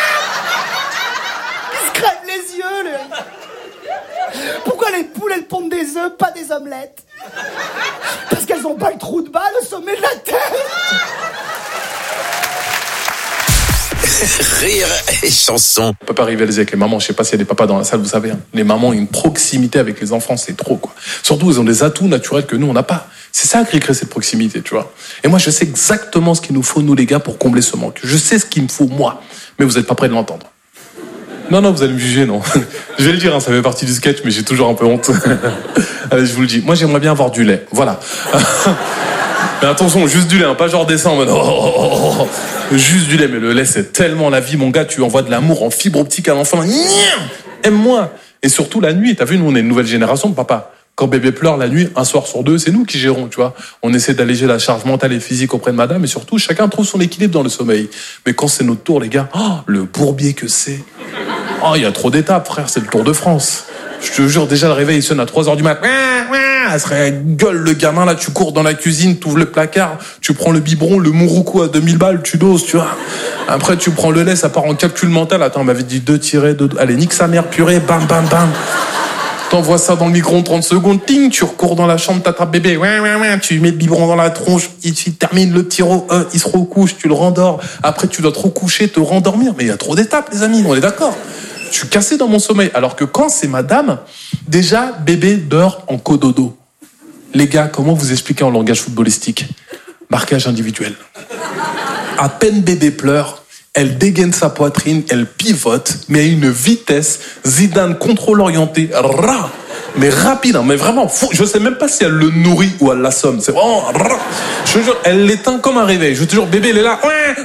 il se crève les yeux, les... Pourquoi les poules, elles pondent des œufs, pas des omelettes? Parce qu'elles ont pas le trou de balle au sommet de la tête. Rire et chanson. On peut pas rivaliser avec les mamans. Je sais pas s'il y a des papas dans la salle, vous savez. Hein. Les mamans ont une proximité avec les enfants, c'est trop, quoi. Surtout, ils ont des atouts naturels que nous, on n'a pas. C'est ça qui crée cette proximité, tu vois. Et moi, je sais exactement ce qu'il nous faut, nous, les gars, pour combler ce manque. Je sais ce qu'il me faut, moi. Mais vous êtes pas prêts de l'entendre. Non, non, vous allez me juger, non. Je vais le dire, hein, ça fait partie du sketch, mais j'ai toujours un peu honte. Allez, je vous le dis. Moi, j'aimerais bien avoir du lait. Voilà. Mais attention, juste du lait, hein, pas genre descend en mode... Oh, oh, oh, oh. Juste du lait, mais le lait, c'est tellement la vie, mon gars. Tu envoies de l'amour en fibre optique à l'enfant. Aime-moi. Et surtout, la nuit. T'as vu, nous, on est une nouvelle génération de papa. Quand bébé pleure la nuit, un soir sur deux, c'est nous qui gérons, tu vois. On essaie d'alléger la charge mentale et physique auprès de madame, et surtout, chacun trouve son équilibre dans le sommeil. Mais quand c'est notre tour, les gars, oh, le bourbier que c'est. Oh, il y a trop d'étapes, frère, c'est le Tour de France. Je te jure, déjà, le réveil, il sonne à trois heures du mat. Elle serait gueule, le gamin, là, tu cours dans la cuisine, tu ouvres le placard, tu prends le biberon, le mouroukou à deux mille balles, tu doses, tu vois. Après, tu prends le lait, ça part en calcul mental. Attends, on m'avait dit deux tirés, deux... Allez, nique sa mère, purée, bam, bam, bam. T'envoies ça dans le micro-ondes trente secondes, ting, tu recours dans la chambre, t'attrapes bébé, ouais, ouais, ouais, tu mets le biberon dans la tronche, il, il termine le petit ro, euh, il se recouche, tu le rendors. Après, tu dois te recoucher, te rendormir. Mais il y a trop d'étapes, les amis, on est d'accord. Je suis cassé dans mon sommeil. Alors que quand c'est madame, déjà, bébé dort en cododo. Les gars, comment vous expliquer en langage footballistique? Marquage individuel. À peine bébé pleure, elle dégaine sa poitrine, elle pivote, mais à une vitesse, Zidane contrôle orienté, ra, mais rapide, hein, mais vraiment, fou. Je sais même pas si elle le nourrit ou elle l'assomme. C'est vraiment, ra. Je te jure, elle l'éteint comme un réveil. Je te jure, bébé, il est là.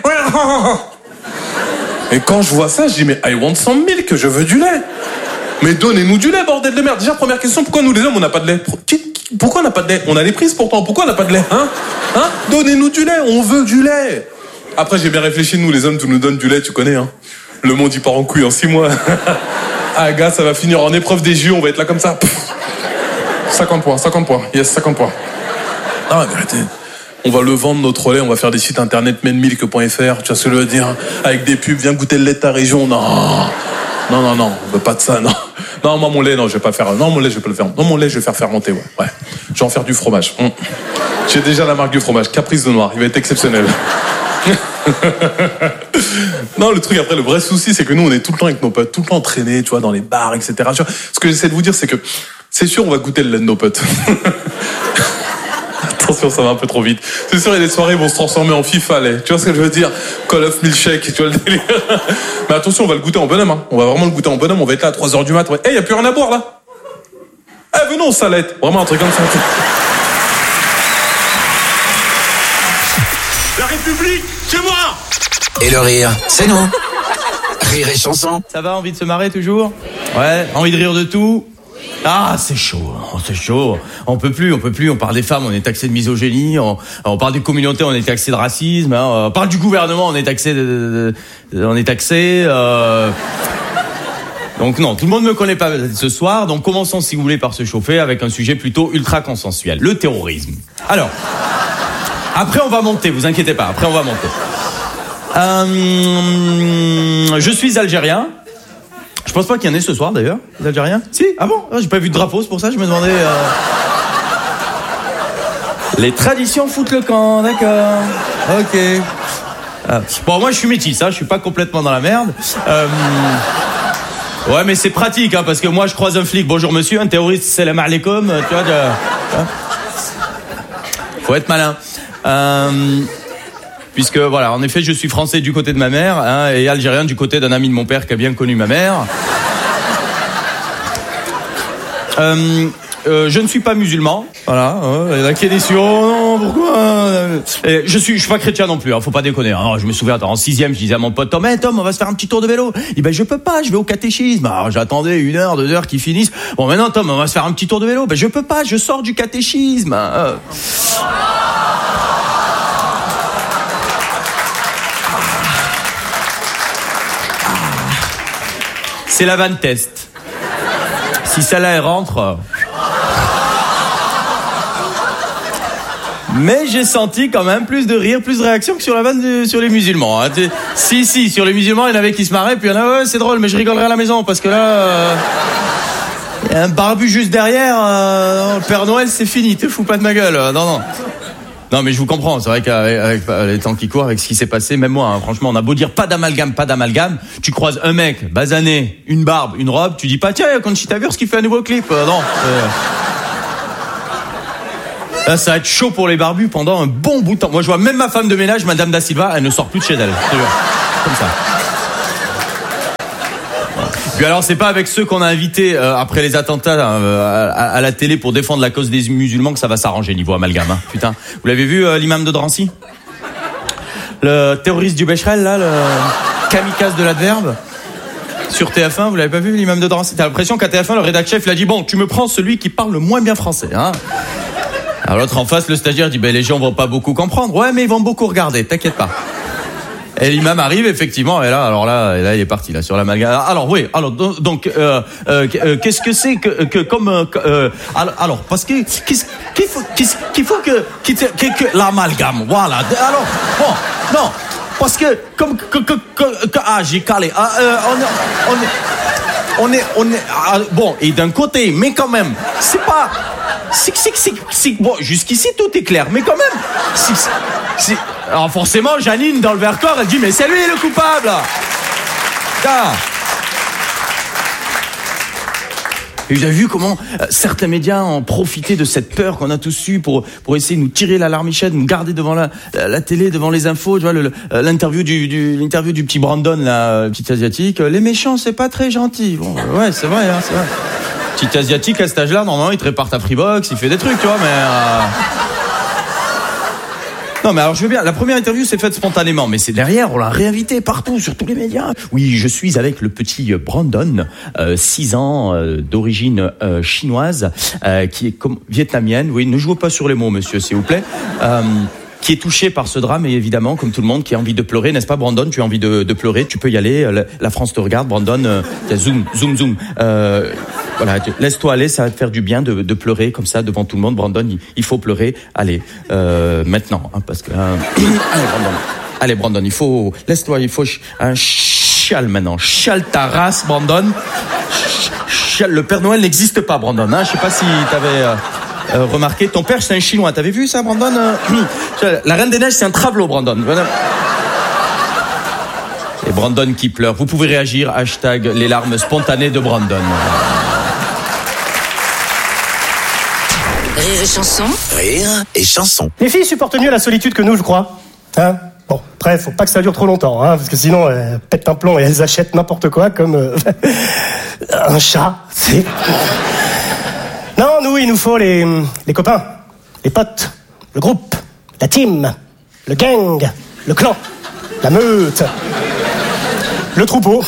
Et quand je vois ça, je dis, mais I want some milk, je veux du lait. Mais donnez-nous du lait, bordel de merde. Déjà, première question, pourquoi nous les hommes, on n'a pas de lait? Pourquoi on n'a pas de lait? On a les prises pourtant, pourquoi on n'a pas de lait? Hein? Hein? Donnez-nous du lait, on veut du lait. Après, j'ai bien réfléchi, nous les hommes, tu nous donnes du lait, tu connais, hein. Le monde, il part en couille en six mois. Ah, gars, ça va finir en épreuve des J O, on va être là comme ça. Pff. cinquante points, cinquante points, yes, cinquante points. Ah, arrêtez. On va le vendre, notre lait, on va faire des sites internet menmilk point f r, tu vois ce que je veux dire? Avec des pubs, viens goûter le lait de ta région, non. Non, non, non, on veut pas de ça, non. Non, moi, mon lait, non, je vais pas faire. Non, mon lait, je vais pas le faire. Non, mon lait, je vais faire fermenter, ouais. Ouais. Je vais en faire du fromage. Mmh. J'ai déjà la marque du fromage, Caprice de Noir, il va être exceptionnel. Non, le truc, après, le vrai souci, c'est que nous, on est tout le temps avec nos potes, tout le temps entraînés, tu vois, dans les bars, et cetera. Ce que j'essaie de vous dire, c'est que c'est sûr, on va goûter le lait de nos potes. Attention, ça va un peu trop vite. C'est sûr, il y a des soirées, ils vont se transformer en FIFA, les. Tu vois ce que je veux dire? Call of Milkshake, tu vois le délire. Mais attention, on va le goûter en bonhomme, hein. On va vraiment le goûter en bonhomme, on va être là à trois heures du mat. Ouais. Eh, hey, y a plus rien à boire, là. Eh, venons, salette. Vraiment un truc comme ça. La République, c'est moi. Et le rire, c'est nous. Rire et chanson. Ça va, envie de se marrer toujours? Ouais, envie de rire de tout? Ah, c'est chaud, oh, c'est chaud. On peut plus, on peut plus. On parle des femmes, on est taxé de misogynie. On, on parle des communautés, on est taxé de racisme. Hein. On parle du gouvernement, on est taxé de, de, de on est taxé. Euh... Donc non, tout le monde me connaît pas ce soir. Donc commençons, si vous voulez, par se chauffer avec un sujet plutôt ultra consensuel, le terrorisme. Alors, après on va monter. Vous inquiétez pas. Après on va monter. Euh, je suis algérien. Je pense pas qu'il y en ait ce soir d'ailleurs, les Algériens. Si, ah bon, ah, j'ai pas vu de drapeau, c'est pour ça que je me demandais. Euh... Les traditions foutent le camp, d'accord. Ok. Ah. Bon, moi je suis métis, hein, je suis pas complètement dans la merde. Euh... Ouais, mais c'est pratique, hein, parce que moi je croise un flic, bonjour monsieur, un terroriste, salam alaikum, tu vois. De... Hein. Faut être malin. Euh... Puisque, voilà, en effet, je suis français du côté de ma mère, hein, et algérien du côté d'un ami de mon père qui a bien connu ma mère. Euh, euh, je ne suis pas musulman, voilà. Il y en a qui est déçu, oh non, pourquoi? Et je suis, je suis pas chrétien non plus, hein, faut pas déconner. Hein. Je me souviens, en sixième, je disais à mon pote, Tom, hey, Tom, on va se faire un petit tour de vélo. Il dit, ben, je peux pas, je vais au catéchisme. Alors, j'attendais une heure, deux heures qu'ils finissent. Bon, maintenant, Tom, on va se faire un petit tour de vélo. Ben, je peux pas, je sors du catéchisme. Euh... C'est la vanne test. Si celle-là, elle rentre... Mais j'ai senti quand même plus de rire, plus de réaction que sur la vanne de, sur les musulmans. Hein. Si, si, sur les musulmans, il y en avait qui se marraient, puis il y en a, ouais, c'est drôle, mais je rigolerai à la maison, parce que là... Euh, y a un barbu juste derrière, euh, non, le Père Noël, c'est fini, te fous pas de ma gueule. Non, non. Non, mais je vous comprends. C'est vrai qu'avec avec les temps qui courent, avec ce qui s'est passé, même moi, hein, franchement, on a beau dire pas d'amalgame, pas d'amalgame. Tu croises un mec basané, une barbe, une robe, tu dis pas tiens, Conchita Wurst qui fait un nouveau clip. Euh, non. Euh... Là, ça va être chaud pour les barbus pendant un bon bout de temps. Moi, je vois même ma femme de ménage, Madame Da Silva, elle ne sort plus de chez elle. C'est comme ça. Puis alors, c'est pas avec ceux qu'on a invités euh, après les attentats euh, à, à la télé pour défendre la cause des musulmans que ça va s'arranger niveau amalgame. Hein. Putain, vous l'avez vu, euh, l'imam de Drancy, le terroriste du Becherel, là, le kamikaze de l'adverbe sur T F un, vous l'avez pas vu, l'imam de Drancy? T'as l'impression qu'à T F un, le rédac chef, il a dit bon, tu me prends celui qui parle le moins bien français, hein. Alors l'autre en face, le stagiaire dit ben les gens vont pas beaucoup comprendre. Ouais, mais ils vont beaucoup regarder, t'inquiète pas. Et l'imam arrive effectivement, et là, alors là, et là, il est parti là sur l'amalgame. Alors oui, alors donc, euh, euh, euh, qu'est-ce que c'est que, que comme, euh, alors parce que qu'est-ce qu'il faut, qu'est-ce qu'il faut que, que, que, que l'amalgame, voilà. Alors bon, non, parce que comme que, que, que, que ah j'ai calé, ah, euh, on, on, on est, on est, ah, bon, et d'un côté, mais quand même, c'est pas. C'est, c'est, c'est, c'est, bon, jusqu'ici tout est clair, mais quand même, c'est, c'est, alors forcément, Janine dans le Vercors, elle dit mais c'est lui le coupable. Ah. Et vous avez vu comment euh, certains médias ont profité de cette peur qu'on a tous eue pour pour essayer de nous tirer la larmichette, nous garder devant la, la, la télé, devant les infos. Tu vois le, le, l'interview du, du l'interview du petit Brandon, là, le petit asiatique. Les méchants, c'est pas très gentil. Bon, ouais, c'est vrai, hein, c'est vrai. Petit asiatique à cet âge-là, normalement, il te répare ta Freebox, il fait des trucs, tu vois, mais... Euh... Non, mais alors, je veux bien, la première interview s'est faite spontanément, mais c'est derrière, on l'a réinvité partout, sur tous les médias. Oui, je suis avec le petit Brandon, euh, six ans, euh, d'origine euh, chinoise, euh, qui est comme vietnamienne. Oui, ne jouez pas sur les mots, monsieur, s'il vous plaît. Euh... qui est touché par ce drame et évidemment, comme tout le monde, qui a envie de pleurer, n'est-ce pas, Brandon? Tu as envie de, de pleurer, tu peux y aller. La, la France te regarde, Brandon. Euh, zoom, zoom, zoom. Euh, voilà, laisse-toi aller, ça va te faire du bien de, de pleurer comme ça devant tout le monde, Brandon. Il, il faut pleurer. Allez, euh, maintenant, hein, parce que. Euh, allez, Brandon. Allez, Brandon, il faut. Laisse-toi, il faut un chial maintenant. Chial ta race, Brandon. Chial. Le Père Noël n'existe pas, Brandon. Hein, je sais pas si t'avais. Euh, Euh, remarquez, ton père c'est un chinois, t'avais vu ça, Brandon? euh, La Reine des Neiges c'est un travelot, Brandon. Et Brandon qui pleure. Vous pouvez réagir, hashtag les larmes spontanées de Brandon. Rire et chanson. Rire et chanson. Les filles supportent mieux la solitude que nous, je crois. Hein? Bon, après, faut pas que ça dure trop longtemps, hein, parce que sinon, elles pètent un plomb et elles achètent n'importe quoi, comme euh, un chat, c'est... Non, nous, il nous faut les, les copains, les potes, le groupe, la team, le gang, le clan, la meute, le troupeau.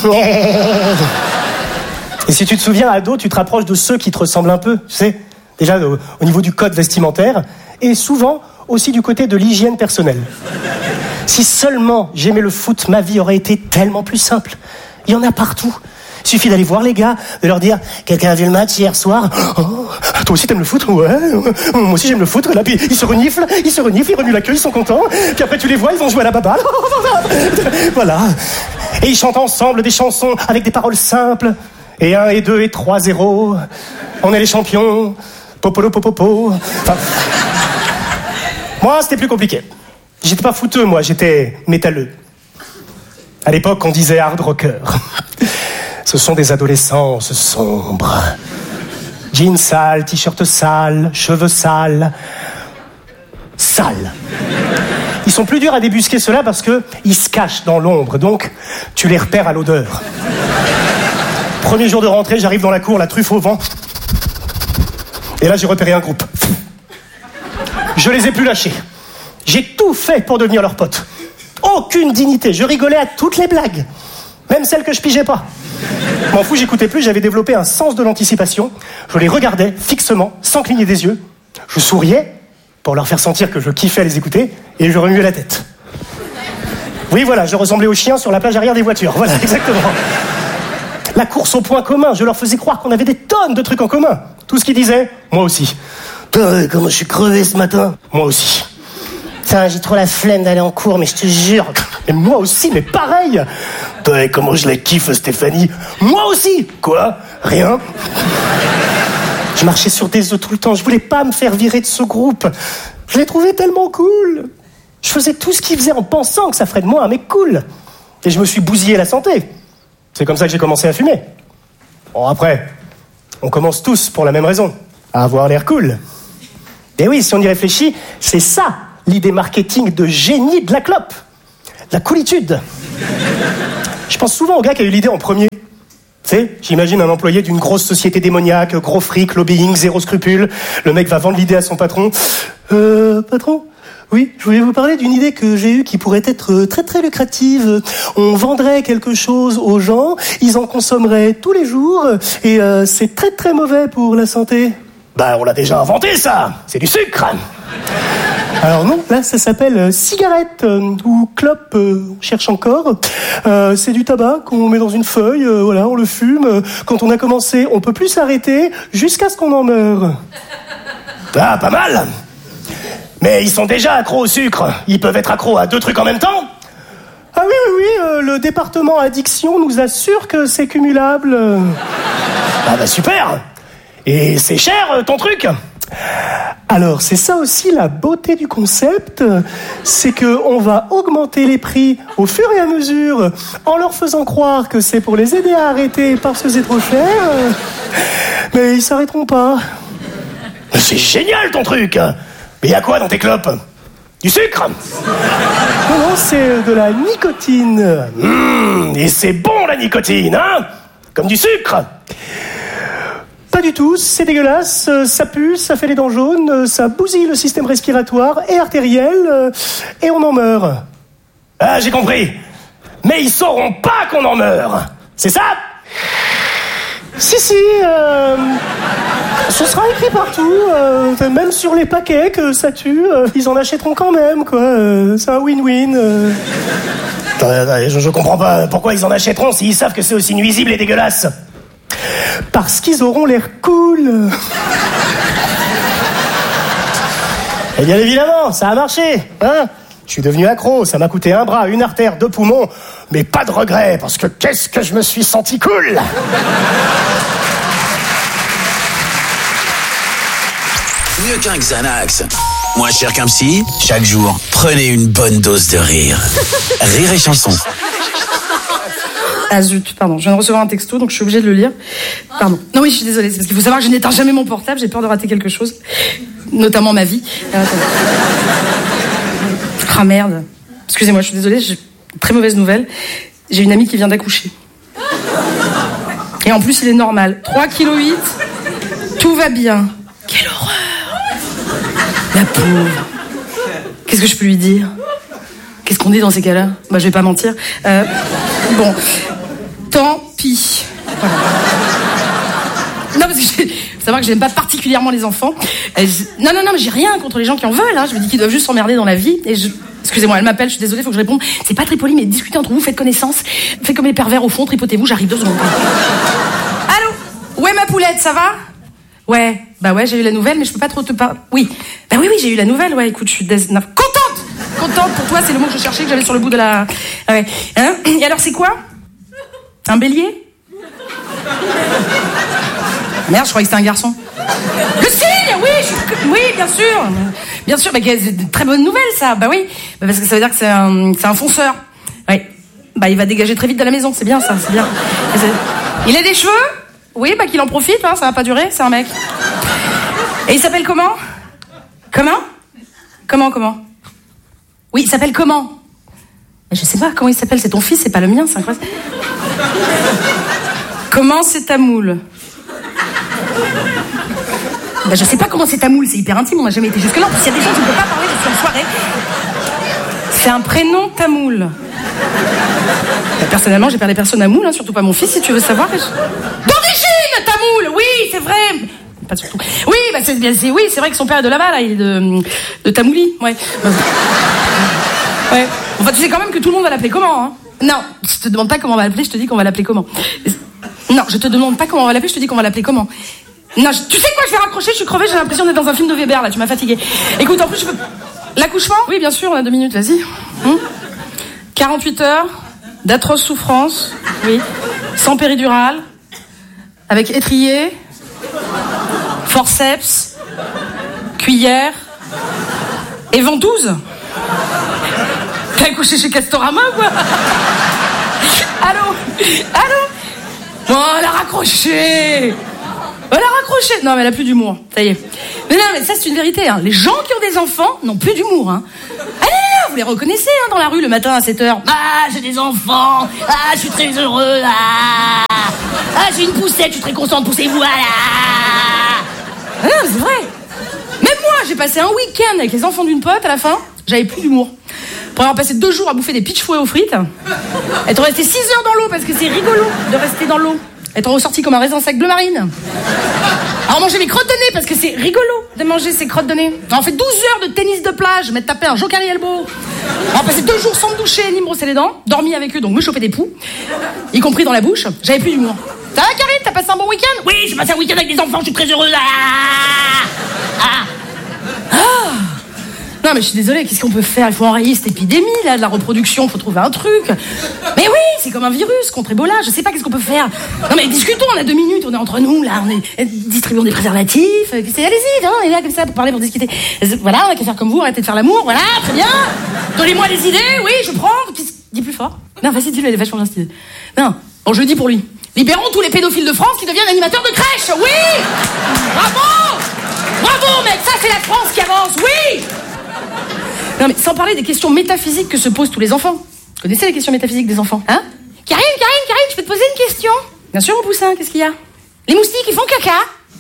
Et si tu te souviens, ado, tu te rapproches de ceux qui te ressemblent un peu, tu sais, déjà au, au niveau du code vestimentaire, et souvent aussi du côté de l'hygiène personnelle. Si seulement j'aimais le foot, ma vie aurait été tellement plus simple. Il y en a partout. Il suffit d'aller voir les gars, de leur dire « Quelqu'un a vu le match hier soir ? Oh, toi aussi t'aimes le foot ? Ouais, moi aussi j'aime le foot. » Là, puis ils se reniflent, ils se reniflent, ils remuent la queue, ils sont contents. Puis après tu les vois, ils vont jouer à la baballe. Voilà. Et ils chantent ensemble des chansons avec des paroles simples. Et un, et deux, et trois, zéro. On est les champions. Popolo, popopo. Enfin... Moi, c'était plus compliqué. J'étais pas fouteux, moi, j'étais métalleux. À l'époque, on disait hard rocker. Ce sont des adolescences sombres. Jeans sales, t-shirt sale, cheveux sales. Sales. Ils sont plus durs à débusquer ceux-là parce que ils se cachent dans l'ombre, donc tu les repères à l'odeur. Premier jour de rentrée, j'arrive dans la cour, la truffe au vent. Et là, j'ai repéré un groupe. Je les ai plus lâchés. J'ai tout fait pour devenir leur pote. Aucune dignité, je rigolais à toutes les blagues. Même celles que je pigeais pas. M'en fous, j'écoutais plus, j'avais développé un sens de l'anticipation. Je les regardais fixement, sans cligner des yeux. Je souriais, pour leur faire sentir que je kiffais à les écouter, et je remuais la tête. Oui, voilà, je ressemblais aux chiens sur la plage arrière des voitures. Voilà, exactement. La course au point commun, je leur faisais croire qu'on avait des tonnes de trucs en commun. Tout ce qu'ils disaient, moi aussi. Putain, comment je suis crevé ce matin. Moi aussi. Putain, j'ai trop la flemme d'aller en cours, mais je te jure. Et moi aussi, mais pareil. Putain, comment je la kiffe, Stéphanie. Moi aussi. Quoi ? Rien. Je marchais sur des œufs tout le temps. Je voulais pas me faire virer de ce groupe. Je les trouvais tellement cool. Je faisais tout ce qu'ils faisaient en pensant que ça ferait de moi un mec cool. Et je me suis bousillé la santé. C'est comme ça que j'ai commencé à fumer. Bon, après, on commence tous pour la même raison. À avoir l'air cool. Et oui, si on y réfléchit, c'est ça, l'idée marketing de génie de la clope. La coolitude. Je pense souvent au gars qui a eu l'idée en premier. Tu sais, j'imagine un employé d'une grosse société démoniaque, gros fric, lobbying, zéro scrupule. Le mec va vendre l'idée à son patron. Euh, patron ? Oui, je voulais vous parler d'une idée que j'ai eue qui pourrait être très très lucrative. On vendrait quelque chose aux gens, ils en consommeraient tous les jours, et euh, c'est très très mauvais pour la santé. Bah, on l'a déjà inventé, ça. C'est du sucre. Alors non, là, ça s'appelle euh, cigarette euh, ou clope, euh, on cherche encore. Euh, c'est du tabac qu'on met dans une feuille, euh, voilà, on le fume. Euh, quand on a commencé, on peut plus s'arrêter jusqu'à ce qu'on en meure. Ah, pas mal. Mais ils sont déjà accros au sucre. Ils peuvent être accros à deux trucs en même temps. Ah oui, oui, oui, euh, le département addiction nous assure que c'est cumulable. Ah bah super. Et c'est cher, ton truc? Alors, c'est ça aussi la beauté du concept, c'est que on va augmenter les prix au fur et à mesure en leur faisant croire que c'est pour les aider à arrêter parce que c'est trop cher. Mais ils s'arrêteront pas. C'est génial, ton truc. Mais y a quoi dans tes clopes? Du sucre? Non, non, c'est de la nicotine. Mmh, et c'est bon, la nicotine, hein? Comme du sucre. Pas du tout, c'est dégueulasse, ça pue, ça fait les dents jaunes, ça bousille le système respiratoire et artériel, et on en meurt. Ah, j'ai compris. Mais ils sauront pas qu'on en meurt. C'est ça? Si, si, euh, ce sera écrit partout, euh, même sur les paquets que ça tue, euh, ils en achèteront quand même, quoi. Euh, c'est un win-win. Euh. Attends, attends, je, je comprends pas pourquoi ils en achèteront s'ils savent que c'est aussi nuisible et dégueulasse. Parce qu'ils auront l'air cool. Et bien évidemment, ça a marché, hein. Je suis devenu accro, ça m'a coûté un bras, une artère, deux poumons, mais pas de regret, parce que qu'est-ce que je me suis senti cool. Mieux qu'un Xanax, moins cher qu'un psy, chaque jour, prenez une bonne dose de rire. Rire et chanson. Ah zut, pardon, je viens de recevoir un texto, donc je suis obligée de le lire. Pardon. Non oui, je suis désolée, c'est parce qu'il faut savoir que je n'éteins jamais mon portable, j'ai peur de rater quelque chose, notamment ma vie. Euh, ah merde. Excusez-moi, je suis désolée, j'ai une très mauvaise nouvelle. J'ai une amie qui vient d'accoucher. Et en plus, il est normal. trois virgule huit kilos, tout va bien. Quelle horreur. La pauvre. Qu'est-ce que je peux lui dire? Qu'est-ce qu'on dit dans ces cas-là? Bah, je vais pas mentir. Euh, bon, tant pis. Voilà. Non, parce que je... faut savoir que j'aime pas particulièrement les enfants. Euh, je... Non, non, non, mais j'ai rien contre les gens qui en veulent. Hein. Je me dis qu'ils doivent juste s'emmerder dans la vie. Et je... Excusez-moi, elle m'appelle, je suis désolée, faut que je réponde. C'est pas très poli, mais discutez entre vous, faites connaissance. Faites comme les pervers au fond, tripotez-vous, j'arrive deux secondes. Allô? Ouais, ma poulette, ça va? Ouais, bah ouais, j'ai eu la nouvelle, mais je peux pas trop te parler. Oui, bah oui, oui, j'ai eu la nouvelle, ouais, écoute, je suis dés... non, contente! Contente pour toi, c'est le mot que je cherchais, que j'avais sur le bout de la... Ah ouais. Hein? Et alors, c'est quoi? Un bélier? Merde, je croyais que c'était un garçon. Le signe, oui, je... oui, bien sûr. Bien sûr, bah, c'est une très bonne nouvelle, ça. Bah oui, bah, parce que ça veut dire que c'est un, c'est un fonceur. Oui. Bah, il va dégager très vite de la maison, c'est bien ça, c'est bien. Il a des cheveux? Oui, bah qu'il en profite, hein, ça va pas durer, c'est un mec. Et il s'appelle comment? Comment? Comment, comment? Oui, il s'appelle comment? Je sais pas comment il s'appelle, c'est ton fils, c'est pas le mien, c'est incroyable. Comment c'est ta moule? Bah, je sais pas comment c'est ta moule, c'est hyper intime, on n'a jamais été jusque-là. En plus, il y a des gens qui ne peuvent pas parler, je suis en soirée. C'est un prénom tamoul. Bah, personnellement, j'ai pas des personnes à moule, hein, surtout pas mon fils, si tu veux savoir. Je... D'origine, tamoul, oui, c'est vrai. Pas surtout. Oui, bah c'est bien, c'est oui, c'est vrai que son père est de là-bas, là, il est de de Tamouli, ouais. Ouais. Enfin, tu sais quand même que tout le monde va l'appeler comment, hein? Non, je te demande pas comment on va l'appeler, je te dis qu'on va l'appeler comment. Non, je te demande pas comment on va l'appeler, je te dis qu'on va l'appeler comment. Non, je... tu sais quoi, je vais raccrocher, je suis crevée, j'ai l'impression d'être dans un film de Weber, là, tu m'as fatiguée. Écoute, en plus, je peux... L'accouchement? Oui, bien sûr, on a deux minutes, vas-y. Hum quarante-huit heures, d'atroces souffrances, oui, sans péridurale, avec étrier, forceps, cuillère et ventouse. T'as accouché chez Castorama ou quoi? Allô? Allô? Bon, elle a raccroché. Elle a raccroché. Non, mais elle a plus d'humour. Ça y est. Mais non, mais ça, c'est une vérité. Hein. Les gens qui ont des enfants n'ont plus d'humour. Hein. Ah, non, non, vous les reconnaissez hein, dans la rue le matin à sept heures. Ah, j'ai des enfants. Ah, je suis très heureux. Ah, ah j'ai une poussette. Je suis très content de pousser. Voilà. Ah, non, c'est vrai. Même moi, j'ai passé un week-end avec les enfants d'une pote. À la fin, j'avais plus d'humour. Pour avoir passé deux jours à bouffer des pitch fouets aux frites, elles t'ont resté six heures dans l'eau parce que c'est rigolo de rester dans l'eau. Elles t'ont ressorti comme un raisin sec bleu marine. Alors manger mes crottes de nez parce que c'est rigolo de manger ces crottes de nez. On fait douze heures de tennis de plage, m'être tapé un jokari elbow. On a passé deux jours sans me doucher ni me brosser les dents, dormi avec eux donc me chauffer des poux, y compris dans la bouche. J'avais plus d'humour. Ça va Karine, t'as passé un bon week-end? Oui, j'ai passé un week-end avec des enfants, je suis très heureuse. Ah, ah. Ah. Non mais je suis désolée, qu'est-ce qu'on peut faire? Il faut enrayer cette épidémie là de la reproduction, faut trouver un truc. Mais oui, c'est comme un virus contre Ebola, je sais pas qu'est-ce qu'on peut faire. Non mais discutons, on a deux minutes, on est entre nous là, on est distribuons des préservatifs. Allez-y, on est là comme ça pour parler, pour discuter. Voilà, on a qu'à faire comme vous, arrêtez de faire l'amour, voilà, très bien. Donnez-moi des idées, oui, je prends. Dis plus fort. Non, vas-y, dis-le, elle est vachement bien cette idée. Non, bon je le dis pour lui. Libérons tous les pédophiles de France qui deviennent animateurs de crèche, oui. Bravo, bravo mec, ça c'est la France qui avance, oui. Non mais sans parler des questions métaphysiques que se posent tous les enfants. Vous connaissez les questions métaphysiques des enfants? Hein? Karine, Karine, Karine, je peux te poser une question? Bien sûr mon poussin, qu'est-ce qu'il y a? Les moustiques, ils font caca?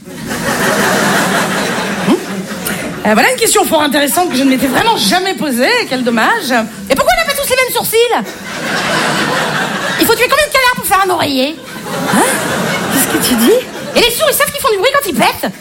hum euh, Voilà une question fort intéressante que je ne m'étais vraiment jamais posée, quel dommage. Et pourquoi on n'a pas tous les mêmes sourcils? Il faut tuer combien de canards pour faire un oreiller? Hein? Qu'est-ce que tu dis? Et les sourds, ils savent qu'ils font du bruit quand ils pètent?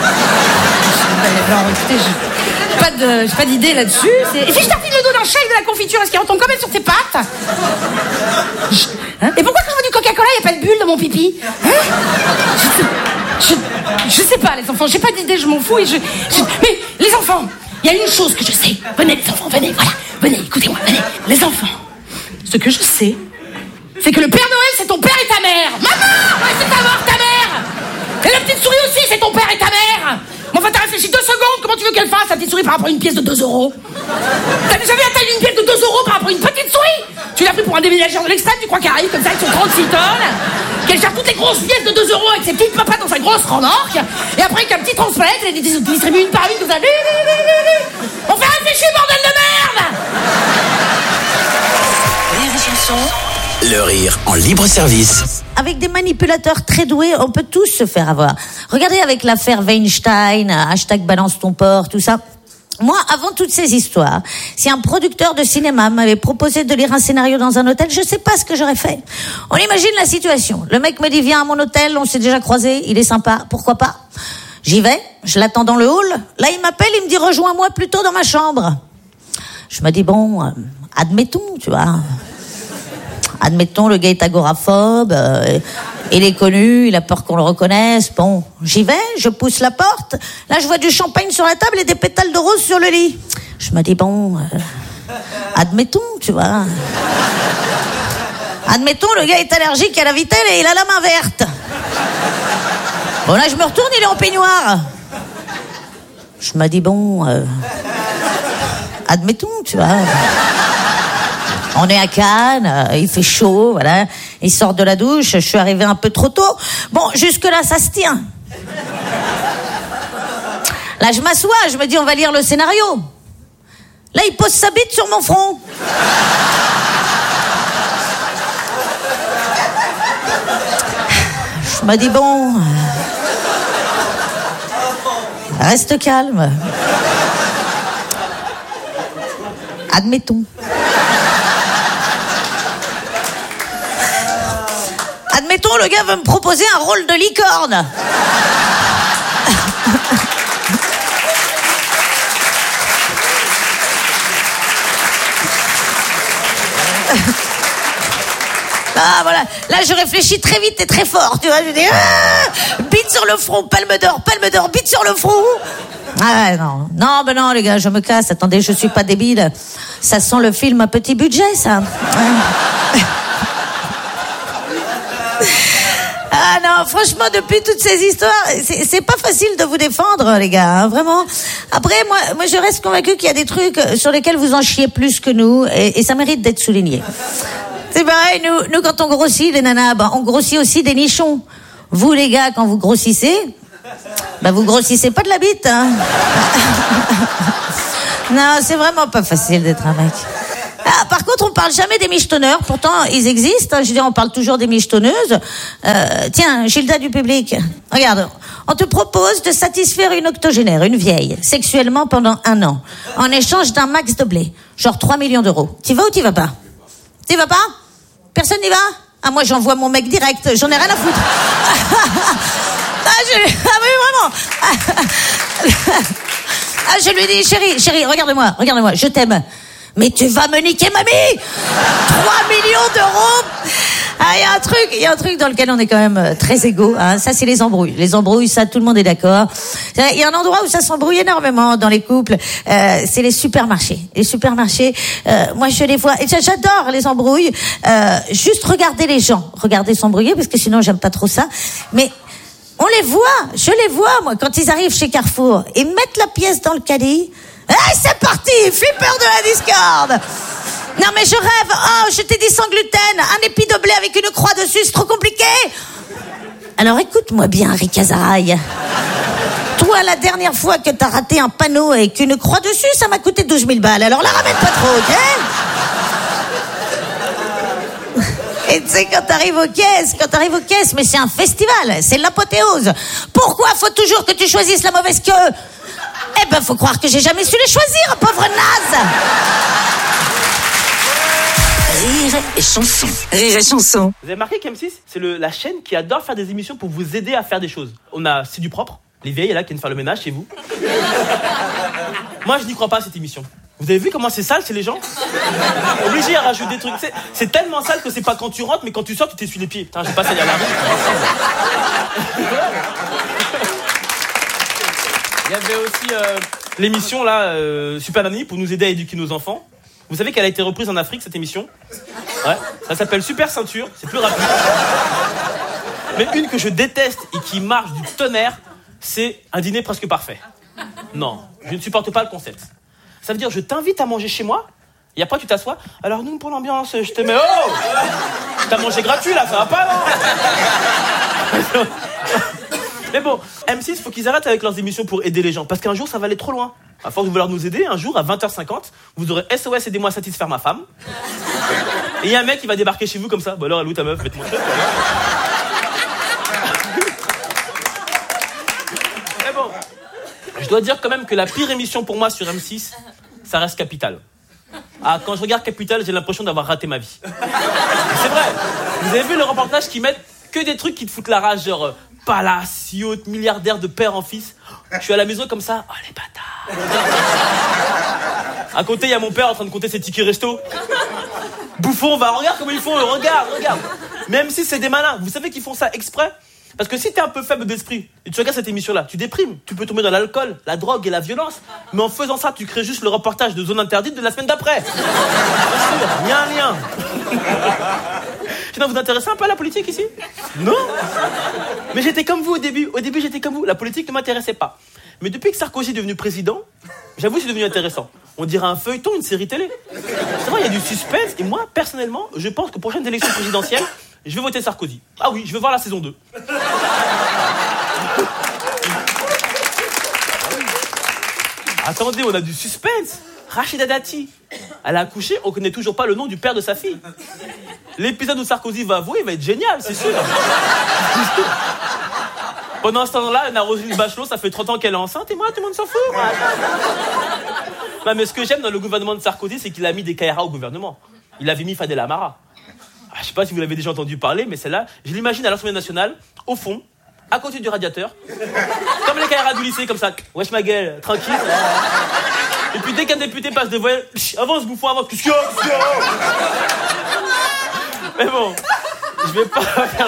Alors écoutez, je... Pas de, j'ai pas d'idée là-dessus. C'est... Et si je tartine le dos d'un chat avec de la confiture, est-ce qu'il retombe quand même sur ses pattes? je... hein? Et pourquoi quand je bois du Coca-Cola, il n'y a pas de bulle dans mon pipi? Hein? je... Je... je sais pas, les enfants, j'ai pas d'idée, je m'en fous. Et je... Je... Mais les enfants, il y a une chose que je sais. Venez les enfants, venez, voilà. Venez, écoutez-moi, venez. Les enfants, ce que je sais, c'est que le Père Noël, c'est ton père et ta mère. Maman, ouais, c'est ta mort, ta mère. Et la petite souris aussi, c'est ton père et ta mère. Mais enfin, t'as réfléchi deux secondes, comment tu veux qu'elle fasse, la petite souris, par rapport à une pièce de deux euros? T'as déjà vu la taille d'une pièce de deux euros par rapport à une petite souris? Tu l'as pris pour un déménageur de l'extrême, tu crois qu'elle arrive comme ça avec son trente-six tonnes, qu'elle gère toutes les grosses pièces de deux euros avec ses petites papas dans sa grosse remorque, et après avec un petit transpalette, elle les distribue une par une comme ça. On fait réfléchir, bordel de merde! Rire et chanson. Le rire en libre service. Avec des manipulateurs très doués, on peut tous se faire avoir. Regardez avec l'affaire Weinstein, hashtag balance ton porc, tout ça. Moi, avant toutes ces histoires, si un producteur de cinéma m'avait proposé de lire un scénario dans un hôtel, je sais pas ce que j'aurais fait. On imagine la situation. Le mec me dit, viens à mon hôtel, on s'est déjà croisés, il est sympa, pourquoi pas? J'y vais, je l'attends dans le hall. Là, il m'appelle, il me dit, rejoins-moi plutôt dans ma chambre. Je me dis, bon, euh, admettons, tu vois... Admettons, le gars est agoraphobe, euh, il est connu, il a peur qu'on le reconnaisse. Bon, j'y vais, je pousse la porte. Là, je vois du champagne sur la table et des pétales de rose sur le lit. Je me dis, bon, euh, admettons, tu vois. Admettons, le gars est allergique à la vitelle et il a la main verte. Bon, là, je me retourne, il est en peignoir. Je me dis, bon, euh, admettons, tu vois. On est à Cannes, euh, il fait chaud, voilà. Il sort de la douche, je suis arrivée un peu trop tôt. Bon, jusque-là, ça se tient. Là, je m'assois, je me dis, on va lire le scénario. Là, il pose sa bite sur mon front. Je me dis, bon... Reste calme. Admettons. Admettons, le gars veut me proposer un rôle de licorne. Ah, voilà. Là, je réfléchis très vite et très fort, tu vois. Je dis, ah, bite sur le front, palme d'or, palme d'or, bite sur le front. Ah ouais, non. Non, ben non, les gars, je me casse. Attendez, je suis pas débile. Ça sent le film à petit budget, ça. Ah, Ah non, franchement, depuis toutes ces histoires, c'est, c'est pas facile de vous défendre, les gars, hein, vraiment. Après, moi, moi, je reste convaincue qu'il y a des trucs sur lesquels vous en chiez plus que nous, et, et ça mérite d'être souligné. C'est pareil, nous, nous, quand on grossit, les nanas, ben, on grossit aussi des nichons. Vous, les gars, quand vous grossissez, ben, vous grossissez pas de la bite, hein. Non, c'est vraiment pas facile d'être un mec. Ah, par contre, on parle jamais des michetonneurs. Pourtant, ils existent. Je veux dire, on parle toujours des michetonneuses. Euh, tiens, Gilda du public. Regarde, on te propose de satisfaire une octogénaire, une vieille, sexuellement pendant un an, en échange d'un max de blé. Genre trois millions d'euros. T'y vas ou t'y vas pas? T'y vas pas? Personne n'y va? Ah, moi, j'envoie mon mec direct. J'en ai rien à foutre. Ah, je... ah oui, vraiment. Ah, je lui dis, chérie, chérie, regarde-moi, regarde-moi, je t'aime. Mais tu vas me niquer, mamie! trois millions d'euros! Ah, il y a un truc, il y a un truc dans lequel on est quand même très égaux, hein. Ça, c'est les embrouilles. Les embrouilles, ça, tout le monde est d'accord. Il y a un endroit où ça s'embrouille énormément dans les couples, euh, c'est les supermarchés. Les supermarchés, euh, moi, je les vois, et j'adore les embrouilles, euh, juste regarder les gens. Regarder s'embrouiller, parce que sinon, j'aime pas trop ça. Mais, on les voit, je les vois, moi, quand ils arrivent chez Carrefour, ils mettent la pièce dans le caddie. Hey, c'est parti, flipper de la discorde. Non mais je rêve, oh, je t'ai dit sans gluten, un épi de blé avec une croix dessus, c'est trop compliqué. Alors écoute-moi bien, Rick Azaraï. Toi, la dernière fois que t'as raté un panneau avec une croix dessus, ça m'a coûté douze mille balles, alors la ramène pas trop, ok? Et tu sais, quand t'arrives aux caisses, quand t'arrives aux caisses, mais c'est un festival, c'est l'apothéose. Pourquoi faut toujours que tu choisisses la mauvaise queue? Eh ben, faut croire que j'ai jamais su les choisir, pauvre naze. Rire et chanson. Rire et chanson. Vous avez remarqué qu'M six, c'est le, la chaîne qui adore faire des émissions pour vous aider à faire des choses. On a C'est du propre, les vieilles là qui viennent faire le ménage chez vous. Moi, je n'y crois pas à cette émission. Vous avez vu comment c'est sale chez les gens? Obligé à rajouter des trucs. C'est, c'est tellement sale que c'est pas quand tu rentres, mais quand tu sors, tu t'essuies les pieds. Putain, j'ai pas ça à la rue. Il y avait aussi euh, l'émission là, euh, Super Nanny, pour nous aider à éduquer nos enfants. Vous savez qu'elle a été reprise en Afrique, cette émission? Ouais, ça s'appelle Super Ceinture, c'est plus rapide. Mais une que je déteste et qui marche du tonnerre, c'est Un dîner presque parfait. Non, je ne supporte pas le concept. Ça veut dire, je t'invite à manger chez moi, et après tu t'assois. Alors nous, pour l'ambiance, je te mets... Oh, t'as mangé gratuit là, ça va pas, non? Mais bon, M six, faut qu'ils arrêtent avec leurs émissions pour aider les gens, parce qu'un jour, ça va aller trop loin. À force de vouloir nous aider, un jour, à vingt heures cinquante, vous aurez S O S, aidez-moi à satisfaire ma femme. Et il y a un mec qui va débarquer chez vous comme ça. Bah alors, elle est où ta meuf? Je vais te montrer. Mais bon, je dois dire quand même que la pire émission pour moi sur M six, ça reste Capital. Ah, quand je regarde Capital, j'ai l'impression d'avoir raté ma vie. C'est vrai. Vous avez vu le reportage qui mettent que des trucs qui te foutent la rage, genre... Palace, yacht, milliardaire de père en fils. Je suis à la maison comme ça. Oh les bâtards. À côté, il y a mon père en train de compter ses tickets resto. Bouffon, va, regarde comment ils font, regarde, regarde. Même si c'est des malins, vous savez qu'ils font ça exprès? Parce que si t'es un peu faible d'esprit et tu regardes cette émission-là, tu déprimes, tu peux tomber dans l'alcool, la drogue et la violence. Mais en faisant ça, tu crées juste le reportage de Zone Interdite de la semaine d'après. Bien sûr, il y a un lien. Sinon, vous intéressez un peu à la politique ici? Non. Mais j'étais comme vous au début. Au début, j'étais comme vous. La politique ne m'intéressait pas. Mais depuis que Sarkozy est devenu président, j'avoue, c'est devenu intéressant. On dirait un feuilleton, une série télé. C'est vrai, il y a du suspense. Et moi, personnellement, je pense que prochaine élection présidentielle, je vais voter Sarkozy. Ah oui, je vais voir la saison deux. Attendez, on a du suspense. Rachida Dati, elle a accouché, on connaît toujours pas le nom du père de sa fille. L'épisode où Sarkozy va avouer, il va être génial, c'est sûr. Pendant ce temps-là, Roselyne Bachelot, ça fait trente ans qu'elle est enceinte, et moi, tout le monde s'en fout. Non, mais ce que j'aime dans le gouvernement de Sarkozy, c'est qu'il a mis des K R A au gouvernement. Il avait mis Fadel Amara. Ah, je sais pas si vous l'avez déjà entendu parler, mais celle-là, je l'imagine à l'Assemblée nationale, au fond, à côté du radiateur, comme les K R A du lycée, comme ça. Wesh ma gueule, tranquille. Et puis dès qu'un député passe de voyelle, avance bouffon, avance. Qu'est-ce qu'il y a, qu'est-ce qu'il y a? Mais bon, je vais pas faire...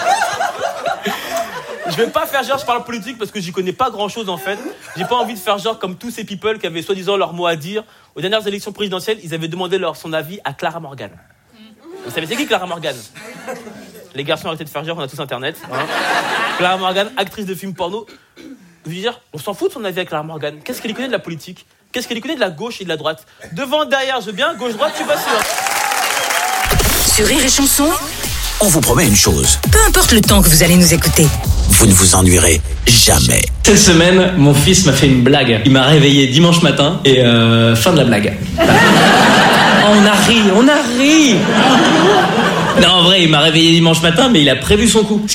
Je vais pas faire genre je parle politique parce que j'y connais pas grand-chose en fait. J'ai pas envie de faire genre comme tous ces people qui avaient soi-disant leur mot à dire. Aux dernières élections présidentielles, ils avaient demandé leur, son avis à Clara Morgan. Vous savez c'est qui Clara Morgan? Les garçons, arrêtez de faire genre, on a tous internet. Hein. Clara Morgan, actrice de films porno. Je veux dire, on s'en fout de son avis avec Clara Morgan. Qu'est-ce qu'elle y connaît de la politique? Qu'est-ce qu'elle y connaît de la gauche et de la droite? Devant, derrière, je veux bien, gauche-droite, tu vas sûr. Sur Rire et Chanson, On vous promet une chose, peu importe le temps que vous allez nous écouter. vous ne vous ennuierez jamais. Cette semaine, mon fils m'a fait une blague. Il m'a réveillé dimanche matin et euh, fin de la blague. On a ri, on a ri. Non, en vrai, il m'a réveillé dimanche matin, mais il a prévu son coup.